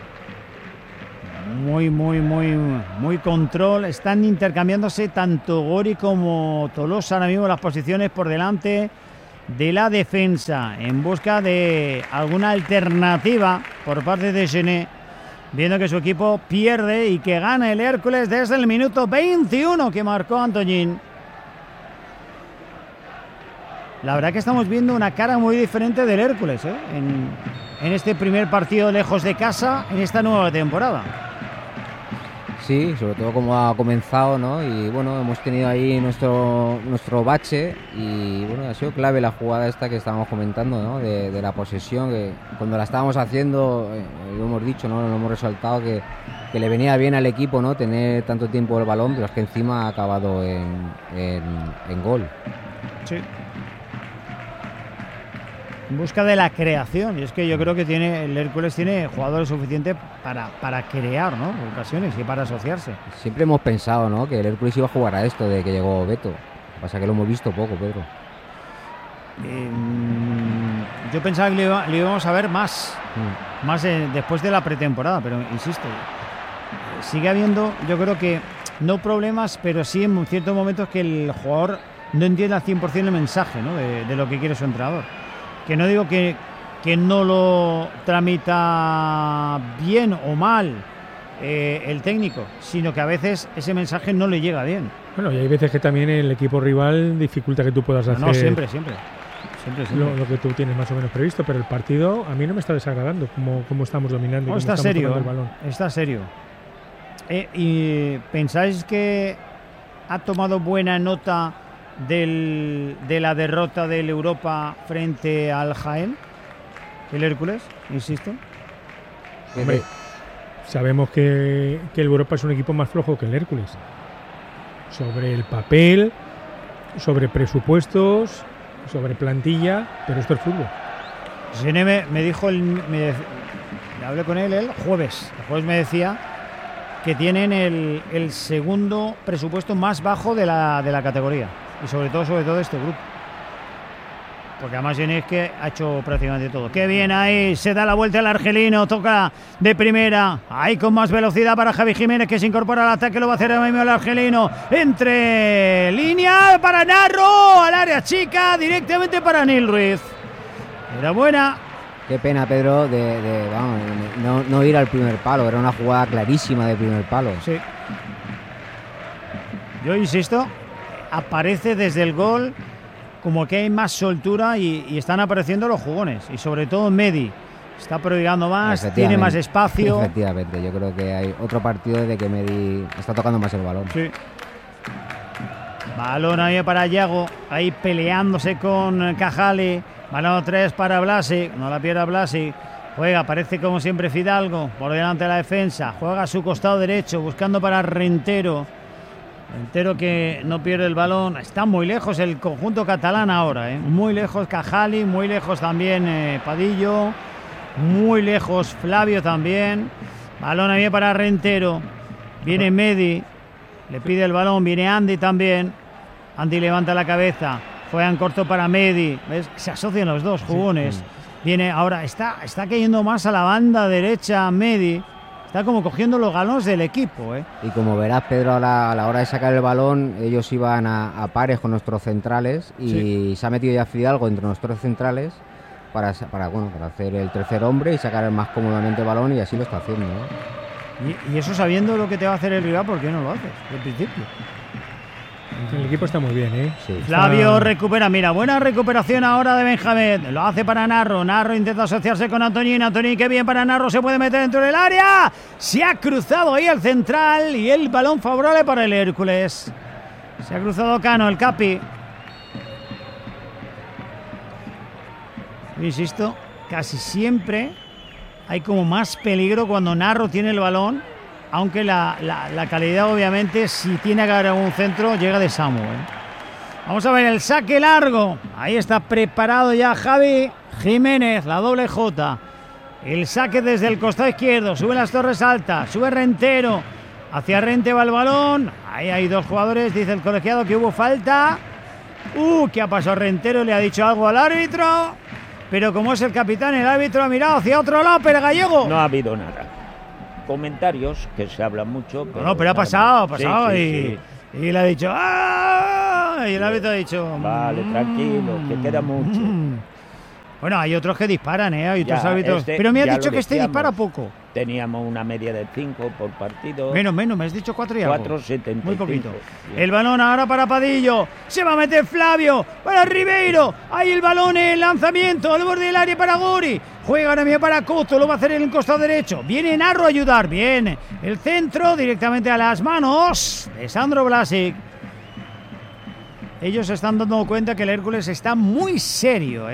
Muy control. Están intercambiándose tanto Gori como Tolosa ahora mismo las posiciones por delante de la defensa, en busca de alguna alternativa por parte de Gené, viendo que su equipo pierde y que gana el Hércules desde el minuto 21 que marcó Antoñín. La verdad que estamos viendo una cara muy diferente del Hércules, en este primer partido lejos de casa en esta nueva temporada. Sí, sobre todo como ha comenzado, ¿no? Y bueno, hemos tenido ahí nuestro bache y bueno, ha sido clave la jugada esta que estábamos comentando, ¿no? De la posesión, que cuando la estábamos haciendo, lo hemos dicho, ¿no? Lo hemos resaltado que le venía bien al equipo, ¿no? Tener tanto tiempo el balón, pero es que encima ha acabado en gol. Sí. En busca de la creación, y es que yo creo que el Hércules tiene jugadores suficientes para crear, ¿no? Ocasiones y para asociarse. Siempre hemos pensado, ¿no? Que el Hércules iba a jugar a esto de que llegó Beto. Lo que pasa es que lo hemos visto poco, Pedro. Yo pensaba que le íbamos a ver más después de la pretemporada, pero insisto, sigue habiendo, yo creo que no problemas, pero sí en ciertos momentos que el jugador no entiende al 100% el mensaje, ¿no? de lo que quiere su entrenador. Que no digo que no lo tramita bien o mal el técnico, sino que a veces ese mensaje no le llega bien. Bueno, y hay veces que también el equipo rival dificulta que tú puedas hacer... No, siempre. Lo que tú tienes más o menos previsto, pero el partido a mí no me está desagradando cómo estamos dominando. No, y está cómo estamos serio, tocando el balón. está serio. ¿Y pensáis que ha tomado buena nota de la derrota del Europa frente al Jaén, el Hércules, insisto? Hombre, sabemos que el Europa es un equipo más flojo que el Hércules. Sobre el papel, sobre presupuestos, sobre plantilla, pero esto es fútbol. Gené me dijo, hablé con él el jueves. El jueves me decía que tienen el segundo presupuesto más bajo de la categoría. Y sobre todo este grupo. Porque además Gené es que ha hecho prácticamente todo. ¡Qué bien ahí! Se da la vuelta el argelino, toca de primera. Ahí con más velocidad para Javi Jiménez, que se incorpora al ataque, lo va a hacer ahora mismo el argelino. Entre línea para Narro, al área chica, directamente para Nil Ruiz. Era buena. Qué pena, Pedro, no ir al primer palo. Era una jugada clarísima de primer palo. Sí. Yo insisto, aparece desde el gol como que hay más soltura y están apareciendo los jugones. Y sobre todo Medi. Está prodigando más, tiene más espacio. Efectivamente, yo creo que hay otro partido de que Medi está tocando más el balón. Sí. Balón ahí para Yago, ahí peleándose con Cajale. Balón 3 para Blasi, no la pierde Blasi. Juega, parece como siempre Fidalgo, por delante de la defensa. Juega a su costado derecho, buscando para Rentero. Rentero que no pierde el balón. Está muy lejos el conjunto catalán ahora, muy lejos Cajali, muy lejos también Padillo, muy lejos Flavio también. Balón ahí para Rentero. Viene Medi, le pide el balón, viene Andy también. Andy levanta la cabeza, juega en corto para Medi. ¿Ves? Se asocian los dos jugones. Sí. Viene ahora, está cayendo más a la banda derecha Medi. Está como cogiendo los galones del equipo. Y como verás, Pedro, a la hora de sacar el balón, ellos iban a pares con nuestros centrales y sí, se ha metido ya Fidalgo entre nuestros centrales para hacer el tercer hombre y sacar más cómodamente el balón, y así lo está haciendo. Y eso sabiendo lo que te va a hacer el rival, ¿por qué no lo haces al principio? El equipo está muy bien, Sí. Flavio recupera, mira, buena recuperación ahora de Benjamín. Lo hace para Narro. Narro intenta asociarse con Antoñín. Antoñín, qué bien para Narro, se puede meter dentro del área. Se ha cruzado ahí el central y el balón favorable para el Hércules. Se ha cruzado Cano, el Capi. Insisto, casi siempre hay como más peligro cuando Narro tiene el balón. Aunque la calidad, obviamente, si tiene que haber algún centro, llega de Samu. Vamos a ver el saque largo. Ahí está preparado ya Javi Jiménez, la doble J. El saque desde el costado izquierdo. Sube las torres altas. Sube Rentero. Hacia Rente va el balón. Ahí hay dos jugadores. Dice el colegiado que hubo falta. ¿Qué ha pasado? Rentero le ha dicho algo al árbitro. Pero como es el capitán, el árbitro ha mirado hacia otro lado. Pero Gallego. No ha habido nada. Comentarios que se hablan mucho. Pero no, pero ha pasado. Sí. Y le ha dicho. ¡Ah! Y el árbitro ha dicho. Vale, tranquilo, que queda mucho. Bueno, hay otros que disparan, hay otros árbitros. Pero me has dicho que este dispara poco. Teníamos una media de 5 por partido. Menos, me has dicho 4 y algo. 4,75. Muy poquito. Bien. El balón ahora para Padillo. Se va a meter Flavio. Para Ribeiro. Ahí el balón en el lanzamiento. Al borde del área para Gori. Juega ahora mismo para Coto. Lo va a hacer en el costado derecho. Viene Narro a ayudar. Bien. El centro directamente a las manos de Sandro Blasic. Ellos se están dando cuenta que el Hércules está muy serio,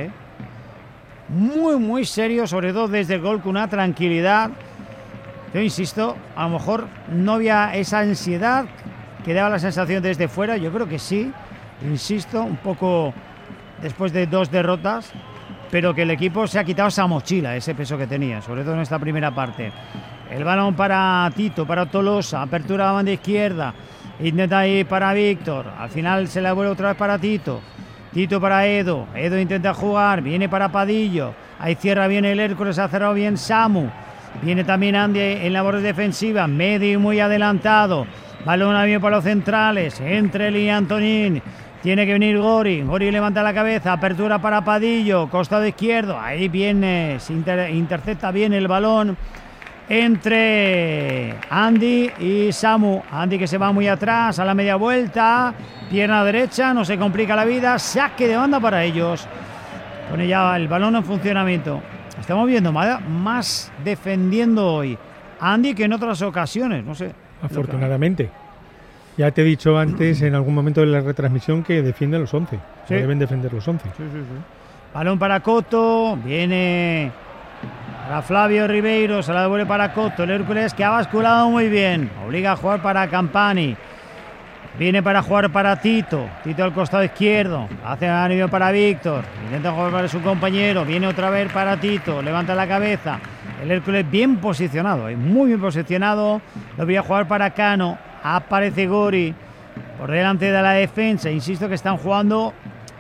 muy serio, sobre todo desde el gol, con una tranquilidad. Yo insisto, a lo mejor no había esa ansiedad que daba la sensación desde fuera. Yo creo que sí, insisto, un poco después de 2 derrotas, pero que el equipo se ha quitado esa mochila, ese peso que tenía, sobre todo en esta primera parte. El balón para Tito, para Tolosa, apertura a la banda izquierda, intenta ir para Víctor, al final se la vuelve otra vez para Tito. Tito para Edo intenta jugar, viene para Padillo, ahí cierra bien el Hércules, ha cerrado bien Samu, viene también Andy en la borde defensiva, Medi muy adelantado, balón a bien para los centrales, entre él y Antonín, tiene que venir Gori levanta la cabeza, apertura para Padillo, costado izquierdo, ahí viene, intercepta bien el balón entre Andy y Samu. Andy que se va muy atrás a la media vuelta, pierna derecha, no se complica la vida, saque de banda para ellos. Pone ya el balón en funcionamiento. Estamos viendo más defendiendo hoy Andy que en otras ocasiones, no sé. Afortunadamente. Ya te he dicho antes en algún momento de la retransmisión que defienden los 11. ¿Sí? Deben defender los 11. Sí. Balón para Coto, viene para Flavio Ribeiro, se la devuelve para Coto. El Hércules que ha basculado muy bien, obliga a jugar para Campani. Viene para jugar para Tito al costado izquierdo, hace a nivel para Víctor, intenta jugar para su compañero, viene otra vez para Tito, levanta la cabeza. El Hércules bien posicionado, muy bien posicionado, lo voy a jugar para Cano, aparece Gori por delante de la defensa. Insisto que están jugando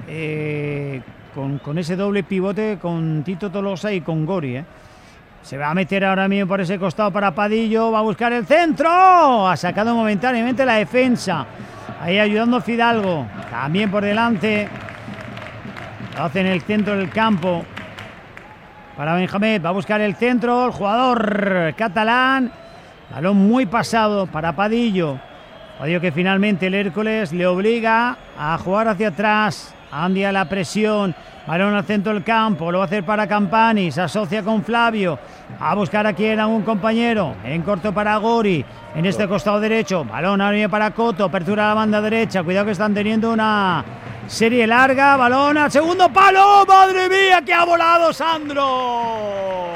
con ese doble pivote con Tito Tolosa y con Gori. Se va a meter ahora mismo por ese costado para Padillo, va a buscar el centro, ha sacado momentáneamente la defensa, ahí ayudando Fidalgo, también por delante, lo hace en el centro del campo para Benjamín, va a buscar el centro, el jugador catalán, balón muy pasado para Padillo que finalmente el Hércules le obliga a jugar hacia atrás, Andy a la presión, balón al centro del campo, lo va a hacer para Campani, se asocia con Flavio, a buscar aquí en algún compañero, en corto para Gori, en este costado derecho, balón ahora para Coto, apertura a la banda derecha, cuidado que están teniendo una serie larga, balón al segundo palo, ¡madre mía que ha volado Sandro!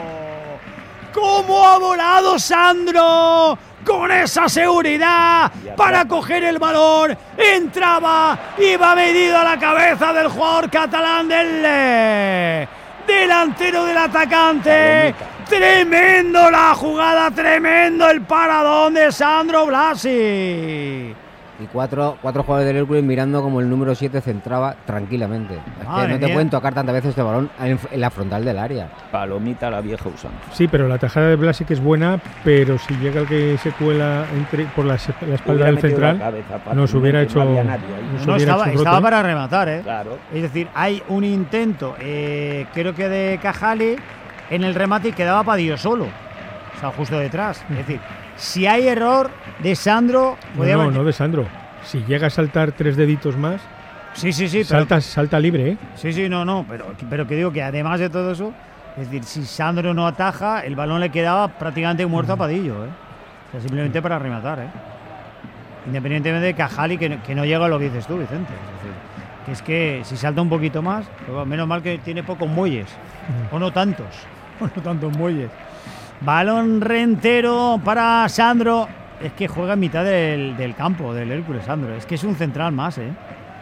¿Cómo ha volado Sandro? Con esa seguridad para coger el balón, entraba, iba medido a la cabeza del jugador catalán, del delantero del atacante. Tremendo la jugada, tremendo el paradón de Sandro Blasi. Y cuatro jugadores del Hércules mirando como el número 7 centraba tranquilamente. Es que no te pueden tocar tantas veces este balón en la frontal del área. Palomita la vieja usanza. Sí, pero la tajada de Blasi que es buena, pero si llega el que se cuela por la espalda del central, nos hubiera hecho... Estaba para rematar, Claro. Es decir, hay un intento, creo que de Cajali, en el remate y quedaba Padillo solo. O sea, justo detrás. Es decir, si hay error de Sandro... No de Sandro. Si llega a saltar 3 deditos más... Sí. Salta libre, Sí, no. Pero que digo que además de todo eso, es decir, si Sandro no ataja, el balón le quedaba prácticamente muerto a Padillo, O sea, simplemente para rematar, Independientemente de Cajali, que no llega a lo que dices tú, Vicente. Es que si salta un poquito más, pues menos mal que tiene pocos muelles. O no tantos muelles. Balón Rentero para Sandro. Es que juega en mitad del campo del Hércules, Sandro. Es que es un central más,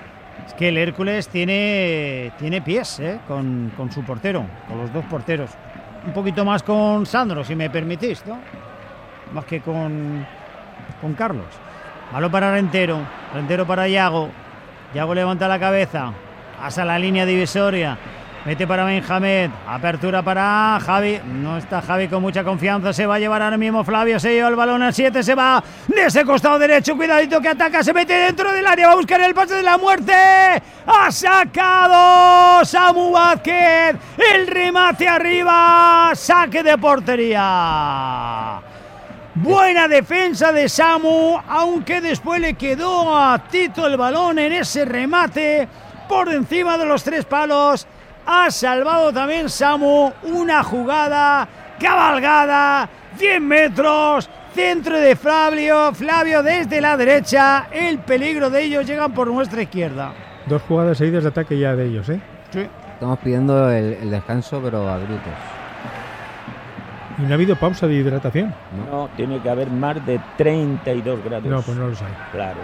Es que el Hércules tiene pies, con su portero, con los dos porteros. Un poquito más con Sandro, si me permitís, ¿no? Más que con Carlos. Malo para Rentero para Yago. Yago levanta la cabeza, pasa la línea divisoria, mete para Benjamín, apertura para Javi. No está Javi con mucha confianza, se va a llevar ahora mismo Flavio, se lleva el balón al 7, se va de ese costado derecho, cuidadito que ataca, se mete dentro del área, va a buscar el pase de la muerte. Ha sacado Samu Vázquez, el remate arriba, saque de portería. Buena defensa de Samu, aunque después le quedó a Tito el balón en ese remate por encima de los 3 palos. Ha salvado también Samu una jugada cabalgada, 100 metros, centro de Flavio desde la derecha, el peligro de ellos llegan por nuestra izquierda. 2 jugadas seguidas de ataque ya de ellos, Sí. Estamos pidiendo el descanso, pero a gritos. ¿Y no ha habido pausa de hidratación? No, tiene que haber más de 32 grados. No, pues no lo sé. Claro.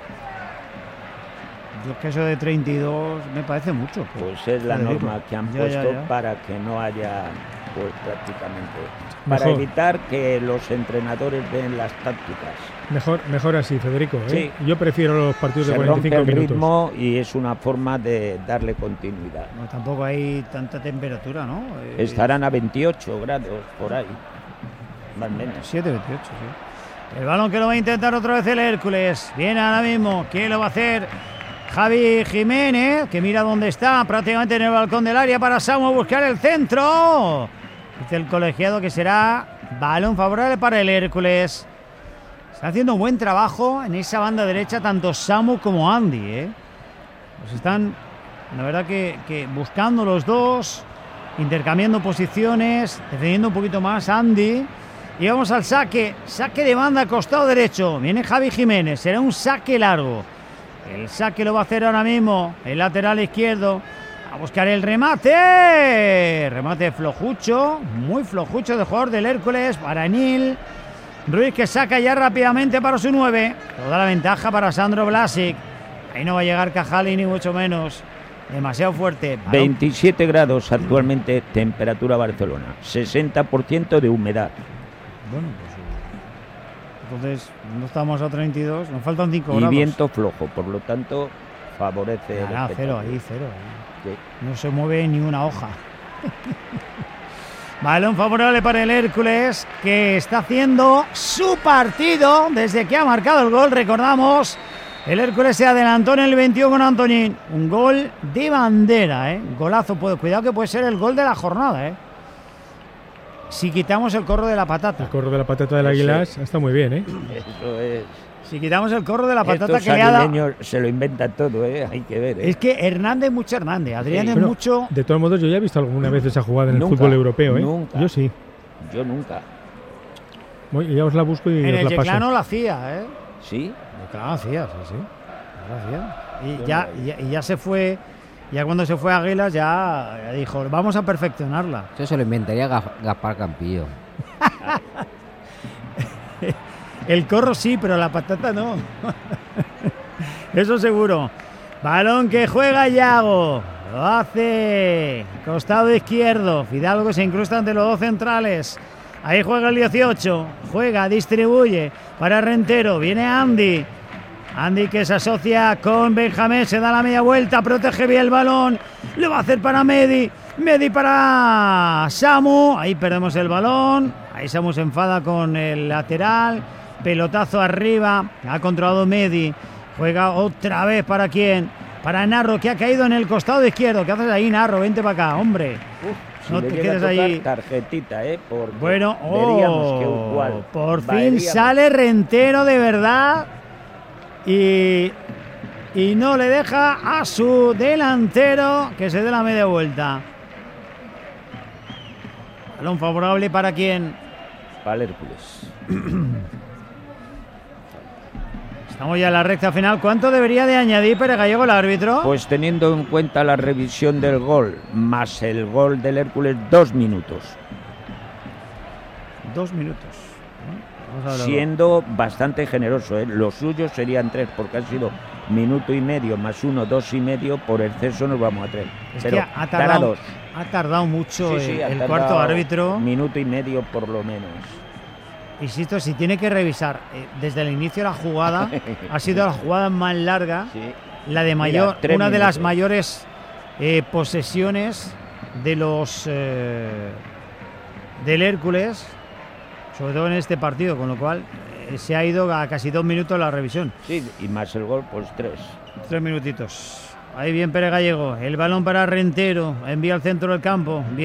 Yo es que eso de 32 me parece mucho. Pues es la norma que han puesto para que no haya, pues prácticamente, para Mejor. evitar que los entrenadores den las tácticas. Mejor así, Federico. Sí. Yo prefiero los partidos Se de 45 rompe el minutos. ritmo y es una forma de darle continuidad. No, tampoco hay tanta temperatura, ¿no? Estarán a 28 grados por ahí, más o menos. 7, 28, sí. El balón que lo va a intentar otra vez el Hércules. Viene ahora mismo. ¿Quién lo va a hacer? Javi Jiménez, que mira dónde está, prácticamente en el balcón del área para Samu buscar el centro. Dice el colegiado que será balón favorable para el Hércules. Está haciendo un buen trabajo en esa banda derecha tanto Samu como Andy, Pues están, la verdad que buscando los dos, intercambiando posiciones, defendiendo un poquito más Andy. Y vamos al saque de banda, costado derecho. Viene Javi Jiménez, será un saque largo. El saque lo va a hacer ahora mismo el lateral izquierdo. A buscar el remate. Remate flojucho, muy flojucho de jugador del Hércules para Nil. Ruiz que saca ya rápidamente para su 9. Toda la ventaja para Sandro Blasic. Ahí no va a llegar Cajali ni mucho menos. Demasiado fuerte. 27 grados actualmente, temperatura Barcelona. 60% de humedad. Bueno, pues entonces no estamos a 32, nos faltan 5 y grados. Y viento flojo, por lo tanto favorece. Cero ahí. Sí. No se mueve ni una hoja. Balón favorable para el Hércules, que está haciendo su partido desde que ha marcado el gol. Recordamos, el Hércules se adelantó en el 21 con Antoñín. Un gol de bandera, Golazo. Cuidado que puede ser el gol de la jornada, Si quitamos el corro de la patata. El corro de la patata del Águilas está muy bien, Eso es. Si quitamos el corro de la patata estos que le ha dado. Se lo inventan todo, hay que ver. Es que Hernández, mucho Hernández. Adrián es mucho. De todos modos, yo ya he visto alguna vez esa jugada en el fútbol europeo, Nunca. Yo sí. Yo nunca. Bueno, ya os la busco y en os el la paso. Yeclano la hacía, ¿Sí? Claro, hacía, sí. Y ya se fue. Ya cuando se fue a Águilas ya dijo, vamos a perfeccionarla. Eso se lo inventaría Gaspar Campillo. El corro sí, pero la patata no. Eso seguro. Balón que juega Yago. Lo hace. Costado izquierdo. Fidalgo se incrusta entre los dos centrales. Ahí juega el 18. Juega, distribuye para Rentero. Viene Andy. Andy que se asocia con Benjamín, se da la media vuelta, protege bien el balón, lo va a hacer para Medi para Samu, ahí perdemos el balón, ahí Samu se enfada con el lateral, pelotazo arriba, ha controlado Medi, juega otra vez para quién, para Narro que ha caído en el costado izquierdo. ¿Qué haces ahí, Narro? Vente para acá, hombre. No te quedes ahí. Tarjetita, bueno, veríamos que igual por fin sale Rentero de verdad. Y no le deja a su delantero que se dé la media vuelta. Balón favorable para quién. Para el Hércules. Estamos ya en la recta final. ¿Cuánto debería de añadir Pérez Gallego el árbitro? Pues teniendo en cuenta la revisión del gol más el gol del Hércules, 2 minutos. 2 minutos. Siendo bastante generoso, Lo suyo serían 3 porque han sido minuto y medio más 1, 2 y medio, por exceso nos vamos a 3. Es pero que ha tardado mucho el cuarto árbitro. Minuto y medio por lo menos. Insisto, si tiene que revisar desde el inicio de la jugada, ha sido la jugada más larga, sí. La de mayor, Mira, una minutos. De las mayores posesiones de los del Hércules, sobre todo en este partido, con lo cual se ha ido a casi 2 minutos la revisión. Sí, y más el gol, pues 3. 3 minutitos. Ahí bien Pérez Gallego, el balón para Rentero, envía al centro del campo. Bien